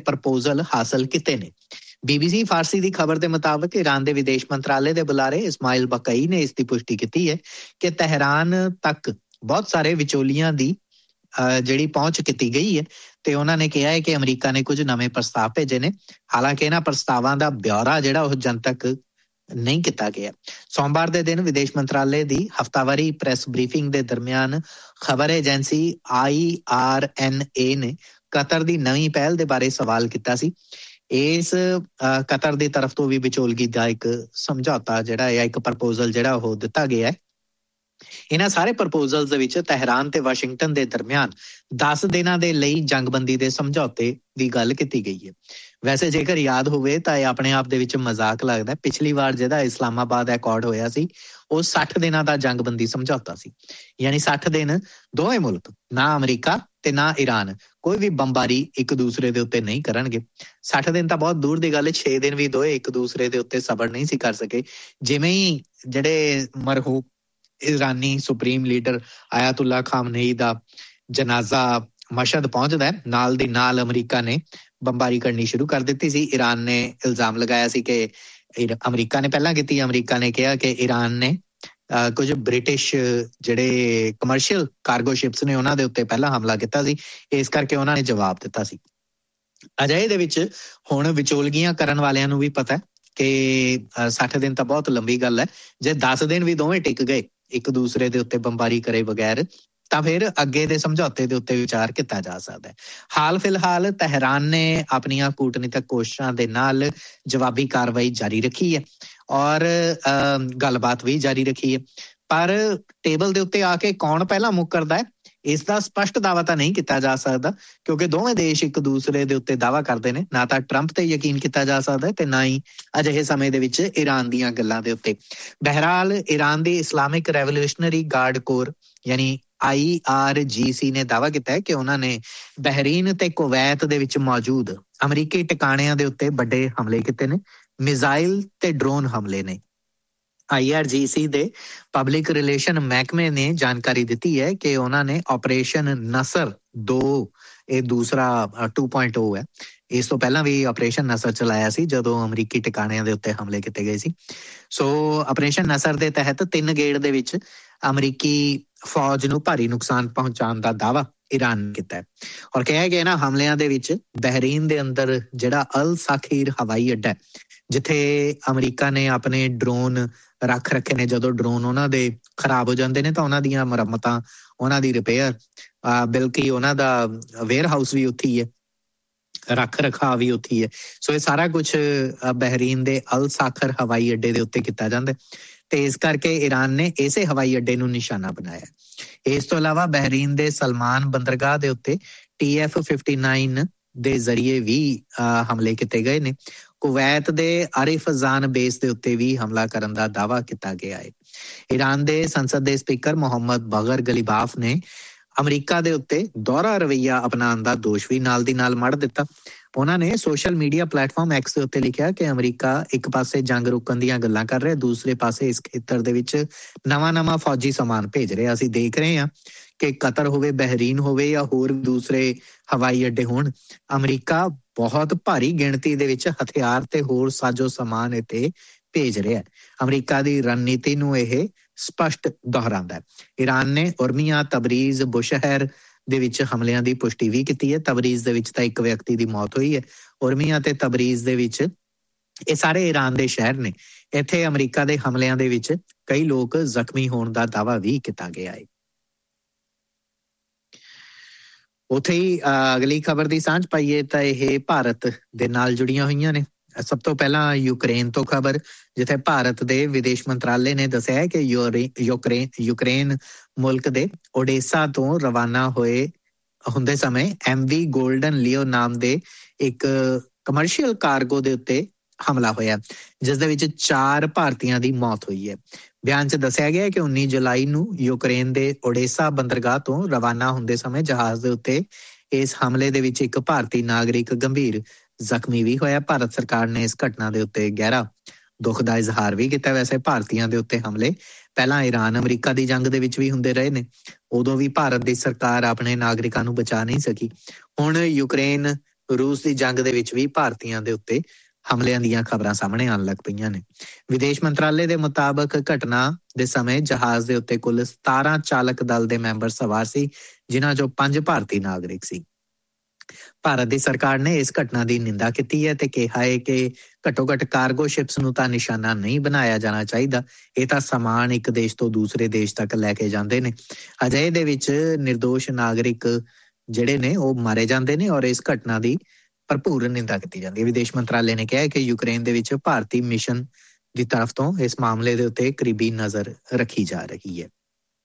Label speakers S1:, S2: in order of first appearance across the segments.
S1: Proposal ਹਾਸਲ ਕੀਤੇ ਨੇ। BBC ਫਾਰਸੀ ਦੀ ਖਬਰ ਦੇ ਮੁਤਾਬਕ ਈਰਾਨ ਦੇ ਵਿਦੇਸ਼ ਮੰਤਰਾਲੇ ਦੇ ਬੁਲਾਰੇ ਇਸਮਾਇਲ ਬਕਈ ਨੇ ਇਸ ਦੀ ਪੁਸ਼ਟੀ ਕੀਤੀ ਹੈ ਕਿ ਤਹਿਰਾਨ ਤੱਕ ਬਹੁਤ ਸਾਰੇ ਵਿਚੋਲੀਆਂ ਦੀ ਜਿਹੜੀ ਪਹੁੰਚ ਕੀਤੀ ਗਈ ਹੈ ਤੇ ਉਹਨਾਂ ਨੇ ਕਿਹਾ ਹੈ ਕਿ ਅਮਰੀਕਾ ਨੇ ਕੁਝ ਨਵੇਂ ਪ੍ਰਸਤਾਵ ਭੇਜੇ ਨੇ। ਹਾਲਾਂਕਿ ਇਹਨਾਂ ਪ੍ਰਸਤਾਵਾਂ ਦਾ ਬਿਊਰਾ ਜਿਹੜਾ ਉਹ ਜਨਤਕ ਨਹੀਂ ਕੀਤਾ ਗਿਆ। ਸੋਮਵਾਰ ਦੇ ਦਿਨ ਵਿਦੇਸ਼ ਮੰਤਰਾਲੇ ਦੀ ਹਫ਼ਤਾਵਾਰੀ ਪ੍ਰੈਸ ਬਰੀਫਿੰਗ ਦੇ ਦਰਮਿਆਨ ਖਬਰ ਏਜੰਸੀ IRNA ਨੇ ਕਤਰ ਦੀ ਨਵੀਂ ਪਹਿਲ ਦੇ ਬਾਰੇ ਸਵਾਲ ਕੀਤਾ ਸੀ। ਇਸ ਕਤਰ ਦੀ ਤਰਫ ਤੋਂ ਵੀ ਵਿਚੋਲਗੀ ਦਾ ਇੱਕ ਸਮਝੌਤਾ ਜਿਹੜਾ ਹੈ, ਇੱਕ ਪ੍ਰਪੋਜ਼ਲ ਜਿਹੜਾ ਉਹ ਦਿੱਤਾ ਗਿਆ ਹੈ। ਇਹਨਾਂ ਸਾਰੇ ਪ੍ਰਪੋਜ਼ਲਸ ਦੇ ਵਿੱਚ ਤਹਿਰਾਨ ਤੇ ਵਾਸ਼ਿੰਗਟਨ ਦੇ ਦਰਮਿਆਨ 10 ਦਿਨਾਂ ਦੇ ਲਈ ਜੰਗਬੰਦੀ ਦੇ ਸਮਝੌਤੇ ਦੀ ਗੱਲ ਕੀਤੀ ਗਈ ਹੈ। ਵੈਸੇ ਜੇਕਰ ਯਾਦ ਹੋਵੇ ਤਾਂ ਇਹ ਆਪਣੇ ਆਪ ਦੇ ਵਿੱਚ ਮਜ਼ਾਕ ਲੱਗਦਾ। ਪਿਛਲੀ ਵਾਰ ਜਿਹੜਾ ਇਸਲਾਮਾਬਾਦ ਐਕੋਰਡ ਹੋਇਆ ਸੀ ਉਹ 60 ਦਿਨਾਂ ਦਾ ਜੰਗਬੰਦੀ ਸਮਝੌਤਾ ਸੀ, ਯਾਨੀ 60 ਦਿਨ ਦੋਵੇਂ ਮੁਲਕ, ਨਾ ਅਮਰੀਕਾ ਤੇ ਨਾ ਈਰਾਨ, ਕੋਈ ਵੀ ਬੰਬਾਰੀ ਇੱਕ ਦੂਸਰੇ ਦੇ ਉੱਤੇ ਨਹੀਂ ਕਰਨਗੇ। 60 ਦਿਨ ਤਾਂ ਬਹੁਤ ਦੂਰ ਦੀ ਗੱਲ ਹੈ, 6 ਦਿਨ ਵੀ ਦੋਏ ਇੱਕ ਦੂਸਰੇ ਦੇ ਉੱਤੇ ਸਬਰ ਨਹੀਂ ਸੀ ਕਰ ਸਕੇ। ਜਿਵੇਂ ਹੀ ਜਿਹੜੇ ਮਰਹੂਮ ਈਰਾਨੀ ਸੁਪਰੀਮ ਲੀਡਰ ਆਇਤੁੱਲਾ ਖਾਮਨੇਈ ਦਾ ਜਨਾਜ਼ਾ ਮਸ਼ਹਦ ਪਹੁੰਚਦਾ ਹੈ, ਨਾਲ ਦੀ ਨਾਲ ਅਮਰੀਕਾ ਨੇ ਬੰਬਾਰੀ ਕਰਨੀ ਸ਼ੁਰੂ ਕਰ ਦਿੱਤੀ ਸੀ। ਈਰਾਨ ਨੇ ਇਲਜ਼ਾਮ ਲਗਾਇਆ ਸੀ ਕਿ ਅਮਰੀਕਾ ਨੇ ਪਹਿਲਾਂ ਕੀਤੀ। ਅਮਰੀਕਾ ਨੇ ਕਿਹਾ ਕਿ ਈਰਾਨ ਨੇ ਕੁਝ ਬ੍ਰਿਟਿਸ਼ ਜਿਹੜੇ ਕਮਰਸ਼ੀਅਲ ਕਾਰਗੋ ਸ਼ਿਪਸ ਨੇ ਉਹਨਾਂ ਦੇ ਉੱਤੇ ਪਹਿਲਾਂ ਹਮਲਾ ਕੀਤਾ ਸੀ, ਇਸ ਕਰਕੇ ਉਹਨਾਂ ਨੇ ਜਵਾਬ ਦਿੱਤਾ ਸੀ। ਅਜਿਹੇ ਦੇ ਵਿੱਚ ਹੁਣ ਵਿਚੋਲਗੀਆਂ ਕਰਨ ਵਾਲਿਆਂ ਨੂੰ ਵੀ ਪਤਾ ਕਿ 60 ਦਿਨ ਤਾਂ ਬਹੁਤ ਲੰਬੀ ਗੱਲ ਹੈ। ਜੇ 10 ਦਿਨ ਵੀ ਦੋਵੇਂ ਟਿਕ ਗਏ ਇੱਕ ਦੂਸਰੇ ਦੇ ਉੱਤੇ ਬੰਬਾਰੀ ਕਰੇ ਬਗੈਰ, ਤਾਂ ਫਿਰ ਅੱਗੇ ਦੇ ਸਮਝੌਤੇ ਦੇ ਉੱਤੇ ਵਿਚਾਰ ਕੀਤਾ ਜਾ ਸਕਦਾ ਹੈ। ਹਾਲ ਫਿਲਹਾਲ ਤਹਿਰਾਨ ਨੇ ਆਪਣੀਆਂ ਕੂਟਨੀਤਕ ਕੋਸ਼ਿਸ਼ਾਂ ਦੇ ਨਾਲ ਜਵਾਬੀ ਕਾਰਵਾਈ ਜਾਰੀ ਰੱਖੀ ਹੈ ਔਰ ਗੱਲਬਾਤ ਵੀ ਜਾਰੀ ਰੱਖੀ ਹੈ, ਪਰ ਟੇਬਲ ਦੇ ਉੱਤੇ ਆ ਕੇ ਕੌਣ ਪਹਿਲਾਂ ਮੁੱਕਰਦਾ ਹੈ ਇਸ ਦਾ ਸਪਸ਼ਟ ਦਾਅਵਾ ਤਾਂ ਨਹੀਂ ਕੀਤਾ ਜਾ ਸਕਦਾ, ਕਿਉਂਕਿ ਦੋਵੇਂ ਦੇਸ਼ ਇੱਕ ਦੂਸਰੇ ਦੇ ਉੱਤੇ ਦਾਅਵਾ ਕਰਦੇ ਨੇ। ਨਾ ਤਾਂ ਟਰੰਪ ਤੇ ਯਕੀਨ ਕੀਤਾ ਜਾ ਸਕਦਾ ਤੇ ਨਾ ਹੀ ਅਜਿਹੇ ਸਮੇਂ ਦੇ ਵਿੱਚ ਈਰਾਨ ਦੀਆਂ ਗੱਲਾਂ ਦੇ ਉੱਤੇ। ਬਹਿਰਾਲ ਈਰਾਨ ਦੀ ਇਸਲਾਮਿਕ ਰੈਵੋਲੂਸ਼ਨਰੀ ਗਾਰਡ ਕੋਰ ਯਾਨੀ IRGC ਨੇ ਦਾਅਵਾ ਕੀਤਾ ਹੈ ਕਿ ਉਹਨਾਂ ਨੇ ਬਹਿਰੀਨ ਤੇ ਕੁਵੈਤ ਦੇ ਵਿੱਚ ਮੌਜੂਦ ਅਮਰੀਕੀ ਟਿਕਾਣਿਆਂ ਦੇ ਉੱਤੇ ਵੱਡੇ ਹਮਲੇ ਕੀਤੇ ਨੇ, ਮਿਜ਼ਾਈਲ ਤੇ ਡਰੋਨ ਹਮਲੇ ਨੇ। IRGC ਦੇ ਪਬਲਿਕ ਰਿਲੇਸ਼ਨ ਮਹਿਕਮੇ ਨੇ ਜਾਣਕਾਰੀ ਦਿੱਤੀ ਹੈ ਕਿ ਉਹਨਾਂ ਨੇ ਆਪਰੇਸ਼ਨ ਨਸਰ 2, ਇਹ ਦੂਸਰਾ 2.0 ਹੈ, ਇਸ ਤੋਂ ਪਹਿਲਾਂ ਵੀ ਆਪਰੇਸ਼ਨ ਨਸਰ ਚਲਾਇਆ ਸੀ ਜਦੋਂ ਅਮਰੀਕੀ ਟਿਕਾਣਿਆਂ ਦੇ ਉੱਤੇ ਹਮਲੇ ਕੀਤੇ ਗਏ ਸੀ। ਸੋ ਆਪਰੇਸ਼ਨ ਨਸਰ ਦੇ ਤਹਿਤ 3 ਗੇੜ ਦੇ ਵਿੱਚ ਅਮਰੀਕੀ ਫੌਜ ਨੂੰ ਭਾਰੀ ਨੁਕਸਾਨ ਪਹੁੰਚਾਉਣ ਦਾ ਦਾਅਵਾ ਈਰਾਨ ਨੇ ਕੀਤਾ ਹੈ ਔਰ ਕਿਹਾ ਗਿਆ ਇਹਨਾਂ ਹਮਲਿਆਂ ਦੇ ਵਿੱਚ ਬਹਿਰੀਨ ਦੇ ਅੰਦਰ ਜਿਹੜਾ ਅਲ ਸਾਖੀਰ ਹਵਾਈ ਅੱਡਾ ਹੈ, ਜਿੱਥੇ ਅਮਰੀਕਾ ਨੇ ਆਪਣੇ ਡਰੋਨ ਰੱਖ ਰੱਖੇ ਨੇ, ਜਦੋਂ ਡਰੋਨ ਉਹਨਾਂ ਦੇ ਖਰਾਬ ਹੋ ਜਾਂਦੇ ਨੇ ਤਾਂ ਉਹਨਾਂ ਦੀਆਂ ਮੁਰੰਮਤਾਂ, ਉਹਨਾਂ ਦੀ ਰਿਪੇਅਰ, ਬਲਕਿ ਉਹਨਾਂ ਦਾ ਵੇਅਰ ਹਾਊਸ ਵੀ ਉੱਥੇ ਹੀ ਹੈ, ਰੱਖ ਰਖਾਅ ਵੀ ਉੱਥੇ ਹੀ ਹੈ। ਸੋ ਇਹ ਸਾਰਾ ਕੁਛ ਬਹਿਰੀਨ ਦੇ ਅਲ ਸਾਖਰ ਹਵਾਈ ਅੱਡੇ ਦੇ ਉੱਤੇ ਕੀਤਾ ਜਾਂਦਾ ਤੇ ਇਸ ਕਰਕੇ ਈਰਾਨ ਨੇ ਇਸੇ ਹਵਾਈ ਅੱਡੇ ਨੂੰ ਨਿਸ਼ਾਨਾ ਬਣਾਇਆ। ਇਸ ਤੋਂ ਇਲਾਵਾ ਬਹਿਰੀਨ ਦੇ ਸਲਮਾਨ ਬੰਦਰਗਾਹ ਦੇ ਉੱਤੇ TF-59 ਦੇ ਜ਼ਰੀਏ ਵੀ ਹਮਲੇ ਕੀਤੇ ਗਏ ਨੇ। ਕੁਵੈਤ ਦੇ ਆਰਿਫਜ਼ਾਨ ਬੇਸ ਦੇ ਉੱਤੇ ਵੀ ਹਮਲਾ ਕਰਨ ਦਾ ਦਾਅਵਾ ਕੀਤਾ ਗਿਆ ਹੈ। ਈਰਾਨ ਦੇ ਸੰਸਦ ਦੇ ਸਪੀਕਰ ਮੁਹੰਮਦ ਬਗਰ ਗਲੀਬਾਫ ਨੇ ਅਮਰੀਕਾ ਦੇ ਉੱਤੇ ਦੋਹਰਾ ਰਵੱਈਆ ਅਪਣਾਉਣ ਦਾ ਦੋਸ਼ ਵੀ ਨਾਲ ਦੀ ਨਾਲ ਮੜ ਦਿੱਤਾ। ਉਹਨਾਂ ਨੇ ਸੋਸ਼ਲ ਮੀਡੀਆ ਪਲੇਟਫਾਰਮ ਐਕਸ ਦੇ ਉੱਤੇ ਲਿਖਿਆ ਕਿ ਅਮਰੀਕਾ ਇੱਕ ਪਾਸੇ ਜੰਗ ਰੋਕਣ ਦੀਆਂ ਗੱਲਾਂ ਕਰ ਰਿਹਾ, ਦੂਸਰੇ ਪਾਸੇ ਇਸ ਖੇਤਰ ਦੇ ਵਿੱਚ ਨਵਾਂ ਫੌਜੀ ਸਮਾਨ ਭੇਜ ਰਿਹਾ। ਅਸੀਂ ਦੇਖ ਰਹੇ ਹਾਂ ਕਿ ਕਤਰ ਹੋਵੇ, ਬਹਿਰੀਨ ਹੋਵੇ ਜਾਂ ਹੋਰ ਦੂਸਰੇ ਹਵਾਈ ਅੱਡੇ ਹੋਣ, ਅਮਰੀਕਾ ਬਹੁਤ ਭਾਰੀ ਗਿਣਤੀ ਦੇ ਵਿੱਚ ਹਥਿਆਰ ਤੇ ਹੋਰ ਸਾਜੋ ਸਮਾਨ ਇੱਥੇ ਭੇਜ ਰਿਹਾ। ਅਮਰੀਕਾ ਦੀ ਰਣਨੀਤੀ ਨੂੰ ਇਹ ਸਪਸ਼ਟ ਦੁਹਰਾਉਂਦਾ ਹੈ। ਈਰਾਨ ਨੇ ਉਰਮੀਆ, ਤਬਰੀਜ਼, ਬੁਸ਼ਹਿਰ ਦੇ ਵਿੱਚ ਹਮਲਿਆਂ ਦੀ ਪੁਸ਼ਟੀ ਵੀ ਕੀਤੀ ਹੈ। ਤਬਰੀਜ਼ ਦੇ ਵਿੱਚ ਤਾਂ ਇੱਕ ਵਿਅਕਤੀ ਦੀ ਮੌਤ ਹੋਈ ਹੈ। ਉਰਮੀਆ ਤੇ ਤਬਰੀਜ਼ ਦੇ ਵਿੱਚ ਇਹ ਸਾਰੇ ਈਰਾਨ ਦੇ ਸ਼ਹਿਰ ਨੇ। ਇੱਥੇ ਅਮਰੀਕਾ ਦੇ ਹਮਲਿਆਂ ਦੇ ਵਿੱਚ ਕਈ ਲੋਕ ਜ਼ਖਮੀ ਹੋਣ ਦਾ ਦਾਅਵਾ ਵੀ ਕੀਤਾ ਗਿਆ ਹੈ। ਉੱਥੇ ਹੀ ਅਗਲੀ ਖਬਰ ਦੀ ਸਾਂਝ ਪਾਈਏ ਤਾਂ ਇਹ ਭਾਰਤ ਦੇ ਨਾਲ ਜੁੜੀਆਂ ਹੋਈਆਂ ਨੇ। ਸਭ ਤੋਂ ਪਹਿਲਾਂ ਯੂਕਰੇਨ ਤੋਂ ਖਬਰ, ਜਿੱਥੇ ਭਾਰਤ ਦੇ ਵਿਦੇਸ਼ ਮੰਤਰਾਲੇ ਨੇ ਦੱਸਿਆ ਹੈ ਕਿ ਯੂਕਰੇਨ ਮੁਲਕ ਦੇ ਓਡੇਸਾ ਤੋਂ ਰਵਾਨਾ ਹੁੰਦੇ ਸਮੇਂ MV ਗੋਲਡਨ ਲਿਓ ਨਾਮ ਦੇ ਇੱਕ ਕਮਰਸ਼ੀਅਲ ਕਾਰਗੋ ਦੇ ਉੱਤੇ ਹਮਲਾ ਹੋਇਆ, ਜਿਸ ਦੇ ਵਿੱਚ 4 ਭਾਰਤੀਆਂ ਦੀ ਮੌਤ ਹੋਈ ਹੈ। ਬਿਆਨ 'ਚ ਦੱਸਿਆ ਗਿਆ ਕਿ 19 ਜੁਲਾਈ ਨੂੰ ਯੂਕਰੇਨ ਦੇ ਓਡੇਸਾ ਬੰਦਰਗਾਹ ਤੋਂ ਰਵਾਨਾ ਹੁੰਦੇ ਸਮੇਂ ਜਹਾਜ਼ ਦੇ ਉੱਤੇ ਇਸ ਹਮਲੇ ਦੇ ਵਿੱਚ ਇੱਕ ਭਾਰਤੀ ਨਾਗਰਿਕ ਗੰਭੀਰ ਜ਼ਖਮੀ ਵੀ ਹੋਇਆ। ਭਾਰਤ ਸਰਕਾਰ ਨੇ ਇਸ ਘਟਨਾ ਦੇ ਉੱਤੇ ਗਹਿਰਾ ਦੁੱਖ ਦਾ ਇਜ਼ਹਾਰ ਵੀ ਕੀਤਾ। ਵੈਸੇ ਭਾਰਤੀਆਂ ਦੇ ਉੱਤੇ ਹਮਲੇ ਪਹਿਲਾਂ ਈਰਾਨ ਅਮਰੀਕਾ ਦੀ ਜੰਗ ਦੇ ਵਿੱਚ ਵੀ ਹੁੰਦੇ ਰਹੇ ਨੇ, ਉਦੋਂ ਵੀ ਭਾਰਤ ਦੀ ਸਰਕਾਰ ਆਪਣੇ ਨਾਗਰਿਕਾਂ ਨੂੰ ਬਚਾ ਨਹੀਂ ਸਕੀ। ਹੁਣ ਯੂਕਰੇਨ रूस की जंग दे विच भी भारतीयां दे उत्ते हमलिਆਂ ਦੀਆਂ ਖਬਰਾਂ ਸਾਹਮਣੇ ਆਉਣ ਲੱਗ ਪਈਆਂ ਨੇ। ਵਿਦੇਸ਼ ਮੰਤਰਾਲੇ ਦੇ ਮੁਤਾਬਕ ਘਟਨਾ ਦੇ ਸਮੇਂ ਜਹਾਜ਼ ਦੇ ਉੱਤੇ ਕੁੱਲ 17 ਚਾਲਕ ਦਲ ਦੇ ਮੈਂਬਰ ਸਵਾਰ ਸੀ, ਜਿਨ੍ਹਾਂ ਚੋਂ 5 ਭਾਰਤੀ ਨਾਗਰਿਕ ਸੀ। ਭਾਰਤ ਦੀ ਸਰਕਾਰ ਨੇ ਇਸ ਘਟਨਾ ਦੀ ਨਿੰਦਾ ਕੀਤੀ ਹੈ ਤੇ ਕਿਹਾ ਹੈ ਕਿ ਘੱਟੋ ਘੱਟ ਕਾਰਗੋ ਸ਼ਿਪਸ ਨੂੰ ਤਾਂ ਨਿਸ਼ਾਨਾ ਨਹੀਂ ਬਣਾਇਆ ਜਾਣਾ ਚਾਹੀਦਾ। ਇਹ ਤਾਂ ਸਮਾਨ ਇੱਕ ਦੇਸ਼ ਤੋਂ ਦੂਸਰੇ ਦੇਸ਼ ਤੱਕ ਲੈ ਕੇ ਜਾਂਦੇ ਨੇ। ਅਜਿਹੇ ਦੇ ਵਿੱਚ ਨਿਰਦੋਸ਼ ਨਾਗਰਿਕ ਜਿਹੜੇ ਨੇ ਉਹ ਮਾਰੇ ਜਾਂਦੇ ਨੇ ਔਰ ਇਸ ਘਟਨਾ ਦੀ ਭਰਪੂਰ ਨਿੰਦਾ ਕੀਤੀ ਜਾਂਦੀ ਹੈ। ਵਿਦੇਸ਼ ਮੰਤਰਾਲੇ ਨੇ ਕਿਹਾ ਕਿ ਯੂਕਰੇਨ ਦੇ ਵਿੱਚ ਭਾਰਤੀ ਮਿਸ਼ਨ ਦੀ ਤਰਫ ਤੋਂ ਇਸ ਮਾਮਲੇ ਦੇ ਉੱਤੇ ਕਰੀਬੀ ਨਜ਼ਰ ਰੱਖੀ ਜਾ ਰਹੀ ਹੈ।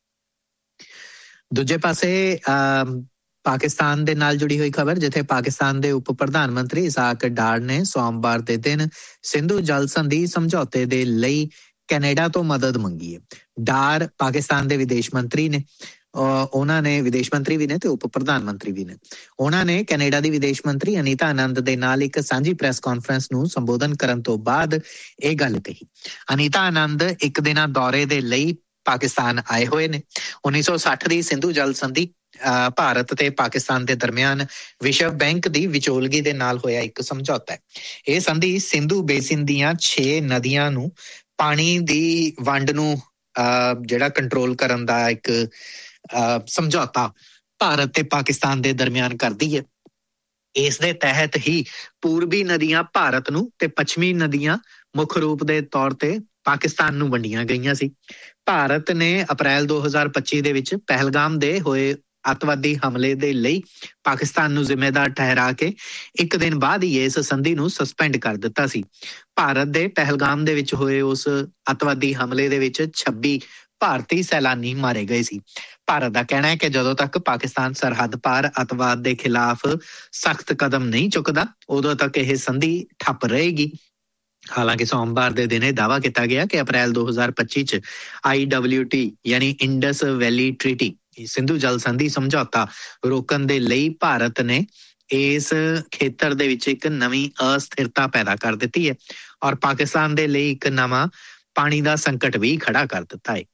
S1: ਦੂਜੇ ਪਾਸੇ ਪਾਕਿਸਤਾਨ ਦੇ ਨਾਲ ਜੁੜੀ ਹੋਈ ਖਬਰ, ਜਿੱਥੇ ਪਾਕਿਸਤਾਨ ਦੇ ਉਪ ਪ੍ਰਧਾਨ ਮੰਤਰੀ ਇਸਾਕ ਡਾਰ ਨੇ ਸੋਮਵਾਰ ਦੇ ਦਿਨ ਸਿੰਧੂ ਜਲ ਸੰਧੀ ਸਮਝੌਤੇ ਦੇ ਲਈ ਕੈਨੇਡਾ ਤੋਂ ਮਦਦ ਮੰਗੀ ਹੈ। ਡਾਰ ਪਾਕਿਸਤਾਨ ਦੇ ਵਿਦੇਸ਼ ਮੰਤਰੀ ਨੇ, ਉਹਨਾਂ ਨੇ ਵਿਦੇਸ਼ ਮੰਤਰੀ ਵੀ ਨੇ ਤੇ ਉਪ ਪ੍ਰਧਾਨ ਮੰਤਰੀ ਵੀ ਨੇ। ਉਹਨਾਂ ਨੇ ਕੈਨੇਡਾ ਦੀ ਵਿਦੇਸ਼ ਮੰਤਰੀ ਅਨੀਤਾ ਆਨੰਦ ਦੇ ਨਾਲ ਇੱਕ ਸਾਂਝੀ ਪ੍ਰੈਸ ਕਾਨਫਰੰਸ ਨੂੰ ਸੰਬੋਧਨ ਕਰਨ ਤੋਂ ਬਾਅਦ ਇਹ ਗੱਲ ਕਹੀ। ਅਨੀਤਾ ਆਨੰਦ ਇੱਕ ਦਿਨਾਂ ਦੌਰੇ ਦੇ ਲਈ ਪਾਕਿਸਤਾਨ ਆਏ ਹੋਏ ਨੇ। 1960 ਦੀ ਸਿੰਧੂ ਜਲ ਸੰਧੀ ਭਾਰਤ ਤੇ ਪਾਕਿਸਤਾਨ ਦੇ ਦਰਮਿਆਨ ਵਿਸ਼ਵ ਬੈਂਕ ਦੀ ਵਿਚੋਲਗੀ ਦੇ ਨਾਲ ਹੋਇਆ ਇੱਕ ਸਮਝੌਤਾ ਹੈ। ਇਹ ਸੰਧੀ ਸਿੰਧੂ ਬੇਸਿਨ ਦੀਆਂ 6 ਨਦੀਆਂ ਨੂੰ ਪਾਣੀ ਦੀ ਵੰਡ ਨੂੰ ਜਿਹੜਾ ਕੰਟਰੋਲ ਕਰਨ ਦਾ ਇੱਕ ਸਮਝੌਤਾ ਭਾਰਤ ਤੇ ਪਾਕਿਸਤਾਨ ਦੇ ਦਰਮਿਆਨ ਕਰਦੀ ਹੈ। ਇਸ ਦੇ ਤਹਿਤ ਹੀ ਪੂਰਬੀ ਨਦੀਆਂ ਭਾਰਤ ਨੂੰ ਤੇ ਪੱਛਮੀ ਨਦੀਆਂ ਮੁੱਖ ਰੂਪ ਦੇ ਤੌਰ ਤੇ ਪਾਕਿਸਤਾਨ ਨੂੰ ਵੰਡੀਆਂ ਗਈਆਂ ਸੀ। ਭਾਰਤ ਨੇ ਅਪ੍ਰੈਲ 2025 ਦੇ ਵਿੱਚ ਪਹਿਲਗਾਮ ਦੇ ਹੋਏ ਅੱਤਵਾਦੀ ਹਮਲੇ ਦੇ ਲਈ ਪਾਕਿਸਤਾਨ ਨੂੰ ਜ਼ਿੰਮੇਦਾਰ ਠਹਿਰਾ ਕੇ ਇੱਕ ਦਿਨ ਬਾਅਦ ਹੀ ਇਸ ਸੰਧੀ ਨੂੰ ਸਸਪੈਂਡ ਕਰ ਦਿੱਤਾ ਸੀ। ਭਾਰਤ ਦੇ ਪਹਿਲਗਾਮ ਦੇ ਵਿੱਚ ਹੋਏ ਉਸ ਅੱਤਵਾਦੀ ਹਮਲੇ ਦੇ ਵਿੱਚ 26 ਭਾਰਤੀ ਸੈਲਾਨੀ ਮਾਰੇ ਗਏ ਸੀ। ਭਾਰਤ ਦਾ ਕਹਿਣਾ ਹੈ ਕਿ ਜਦੋਂ ਤੱਕ ਪਾਕਿਸਤਾਨ ਸਰਹੱਦ ਪਾਰ ਅੱਤਵਾਦ ਦੇ ਖਿਲਾਫ ਸਖਤ ਕਦਮ ਨਹੀਂ ਚੁੱਕਦਾ, ਉਦੋਂ ਤੱਕ ਇਹ ਸੰਧੀ ਠੱਪ ਰਹੇਗੀ। ਹਾਲਾਂਕਿ ਸੋਮਵਾਰ ਦੇ ਦਿਨ ਇਹ ਦਾਅਵਾ ਕੀਤਾ ਗਿਆ ਕਿ ਅਪ੍ਰੈਲ 2025 ਚ IWT ਯਾਨੀ ਇੰਡਸ ਵੈਲੀ ਟ੍ਰੀਟੀ ਸਿੰਧੂ ਜਲ ਸੰਧੀ ਸਮਝੌਤਾ ਰੋਕਣ ਦੇ ਲਈ ਭਾਰਤ ਨੇ ਇਸ ਖੇਤਰ ਦੇ ਵਿੱਚ ਇੱਕ ਨਵੀਂ ਅਸਥਿਰਤਾ ਪੈਦਾ ਕਰ ਦਿੱਤੀ ਹੈ ਔਰ ਪਾਕਿਸਤਾਨ ਦੇ ਲਈ ਇੱਕ ਨਵਾਂ ਪਾਣੀ ਦਾ ਸੰਕਟ ਵੀ ਖੜਾ ਕਰ ਦਿੱਤਾ ਹੈ।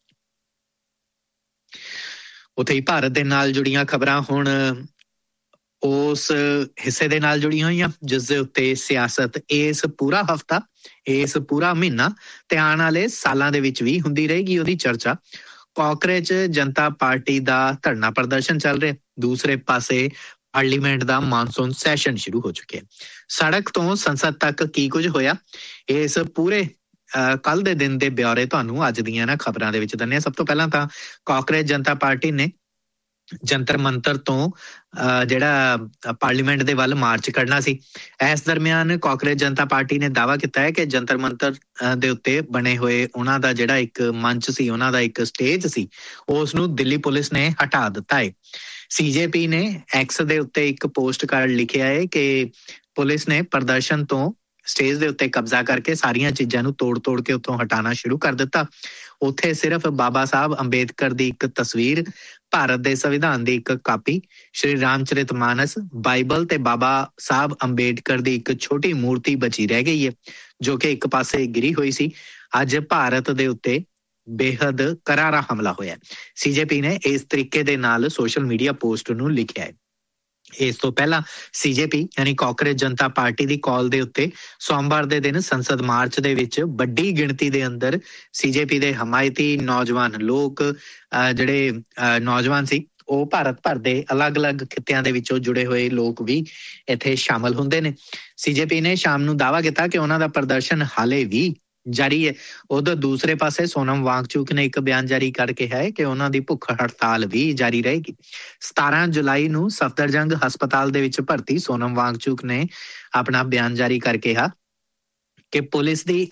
S1: ਉੱਥੇ ਹੀ ਭਾਰਤ ਦੇ ਨਾਲ ਜੁੜੀਆਂ ਖਬਰਾਂ ਹੁਣ ਉਸ ਹਿੱਸੇ ਦੇ ਨਾਲ ਜੁੜੀਆਂ ਹੋਈਆਂ ਜਿਸ ਦੇ ਉੱਤੇ ਸਿਆਸਤ ਇਸ ਪੂਰਾ ਹਫਤਾ, ਇਸ ਪੂਰਾ ਮਹੀਨਾ ਤੇ ਆਉਣ ਵਾਲੇ ਸਾਲਾਂ ਦੇ ਵਿੱਚ ਵੀ ਹੁੰਦੀ ਰਹੇਗੀ। ਉਹਦੀ ਚਰਚਾ ਕਾਂਗਰਸ ਜਨਤਾ ਪਾਰਟੀ ਦਾ ਧਰਨਾ ਪ੍ਰਦਰਸ਼ਨ ਚੱਲ ਰਿਹਾ। ਦੂਸਰੇ ਪਾਸੇ ਪਾਰਲੀਮੈਂਟ ਦਾ ਮਾਨਸੂਨ ਸੈਸ਼ਨ ਸ਼ੁਰੂ ਹੋ ਚੁੱਕਿਆ। ਸੜਕ ਤੋਂ ਸੰਸਦ ਤੱਕ ਕੀ ਕੁਝ ਹੋਇਆ, ਇਸ ਪੂਰੇ ਕੱਲ ਦੇ ਦਿਨ ਦੇ ਬਿਆਰੇ ਤੁਹਾਨੂੰ ਅੱਜ ਦੀਆਂ ਨਾ ਖਬਰਾਂ ਦੇ ਵਿੱਚ ਦਿੰਦੇ ਹਾਂ। ਸਭ ਤੋਂ ਪਹਿਲਾਂ ਤਾਂ ਕਾਂਗਰਸ ਜਨਤਾ ਪਾਰਟੀ ਨੇ ਜੰਤਰ ਮੰਤਰ ਤੋਂ ਜਿਹੜਾ ਪਾਰਲੀਮੈਂਟ ਦੇ ਵੱਲ ਮਾਰਚ ਕਰਨਾ ਸੀ। ਇਸ ਦਰਮਿਆਨ ਕਾਂਗਰਸ ਜਨਤਾ ਪਾਰਟੀ ਨੇ ਦਾਅਵਾ ਕੀਤਾ ਹੈ ਕਿ ਜੰਤਰ ਮੰਤਰ ਦੇ ਉੱਤੇ ਬਣੇ ਹੋਏ ਉਹਨਾਂ ਦਾ ਜਿਹੜਾ ਇੱਕ ਮੰਚ ਸੀ, ਉਹਨਾਂ ਦਾ ਇੱਕ ਸਟੇਜ ਸੀ, ਉਸ ਨੂੰ ਦਿੱਲੀ ਪੁਲਿਸ ਨੇ ਹਟਾ ਦਿੱਤਾ ਹੈ। CJP ਨੇ ਐਕਸ ਦੇ ਉੱਤੇ ਇੱਕ ਪੋਸਟ ਕਾਰਡ ਲਿਖਿਆ ਹੈ ਕਿ ਪੁਲਿਸ ਨੇ ਪ੍ਰਦਰਸ਼ਨ ਤੋਂ ਸਟੇਜ ਦੇ ਉੱਤੇ ਕਬਜ਼ਾ ਕਰਕੇ ਸਾਰੀਆਂ ਚੀਜ਼ਾਂ ਨੂੰ ਤੋੜ ਕੇ ਉੱਥੋਂ ਹਟਾਉਣਾ ਸ਼ੁਰੂ ਕਰ ਦਿੱਤਾ। ਉੱਥੇ ਸਿਰਫ ਬਾਬਾ ਸਾਹਿਬ ਅੰਬੇਦਕਰ ਦੀ ਇੱਕ ਤਸਵੀਰ, ਭਾਰਤ ਦੇ ਸੰਵਿਧਾਨ ਦੀ ਇੱਕ ਕਾਪੀ, ਸ਼੍ਰੀ ਰਾਮਚਰਿਤ ਮਾਨਸ, ਬਾਈਬਲ ਤੇ ਬਾਬਾ ਸਾਹਿਬ ਅੰਬੇਦਕਰ ਦੀ ਇੱਕ ਛੋਟੀ ਮੂਰਤੀ ਬਚੀ ਰਹਿ ਗਈ ਹੈ ਜੋ ਕਿ ਇੱਕ ਪਾਸੇ ਗਿਰੀ ਹੋਈ ਸੀ। ਅੱਜ ਭਾਰਤ ਦੇ ਉੱਤੇ ਬੇਹੱਦ ਕਰਾਰਾ ਹਮਲਾ ਹੋਇਆ। CJP ਨੇ ਇਸ ਤਰੀਕੇ ਦੇ ਨਾਲ ਸੋਸ਼ਲ ਮੀਡੀਆ ਪੋਸਟ ਨੂੰ ਲਿਖਿਆ ਹੈ। ਇਸ ਤੋਂ ਪਹਿਲਾਂ CJP ਯਾਨੀ ਕਾਂਗਰਸ ਜਨਤਾ ਪਾਰਟੀ ਦੀ ਕਾਲ ਦੇ ਉੱਤੇ ਸੋਮਵਾਰ ਦੇ ਦਿਨ ਸੰਸਦ ਮਾਰਚ ਦੇ ਵਿੱਚ ਵੱਡੀ ਗਿਣਤੀ ਦੇ ਅੰਦਰ CJP ਦੇ ਹਮਾਇਤੀ ਨੌਜਵਾਨ ਲੋਕ, ਜਿਹੜੇ ਨੌਜਵਾਨ ਸੀ, ਉਹ ਭਾਰਤ ਭਰ ਦੇ ਅਲੱਗ-ਅਲੱਗ ਖਿੱਤਿਆਂ ਦੇ ਵਿੱਚੋਂ ਜੁੜੇ ਹੋਏ ਲੋਕ ਵੀ ਇੱਥੇ ਸ਼ਾਮਲ ਹੁੰਦੇ ਨੇ। CJP ਨੇ ਸ਼ਾਮ ਨੂੰ ਦਾਅਵਾ ਕੀਤਾ ਕਿ ਉਹਨਾਂ ਦਾ ਪ੍ਰਦਰਸ਼ਨ ਹਾਲੇ ਵੀ ਜਾਰੀ ਹੈ। ਉਧਰ ਦੂਸਰੇ ਪਾਸੇ ਸੋਨਮ ਵਾਂਗਚੁਕ ਨੇ ਇੱਕ ਬਿਆਨ ਜਾਰੀ ਕਰਕੇ ਹੈ ਕਿ ਉਹਨਾਂ ਦੀ ਭੁੱਖ ਹੜਤਾਲ ਵੀ ਜਾਰੀ ਰਹੇਗੀ। 17 ਜੁਲਾਈ ਨੂੰ ਸਫਦਰਜੰਗ ਹਸਪਤਾਲ ਦੇ ਵਿੱਚ ਭਰਤੀ ਸੋਨਮ ਵਾਂਗਚੁਕ ਨੇ ਆਪਣਾ ਬਿਆਨ ਜਾਰੀ ਕਰਕੇ ਕਿਹਾ ਕਿ ਪੁਲਿਸ ਦੀ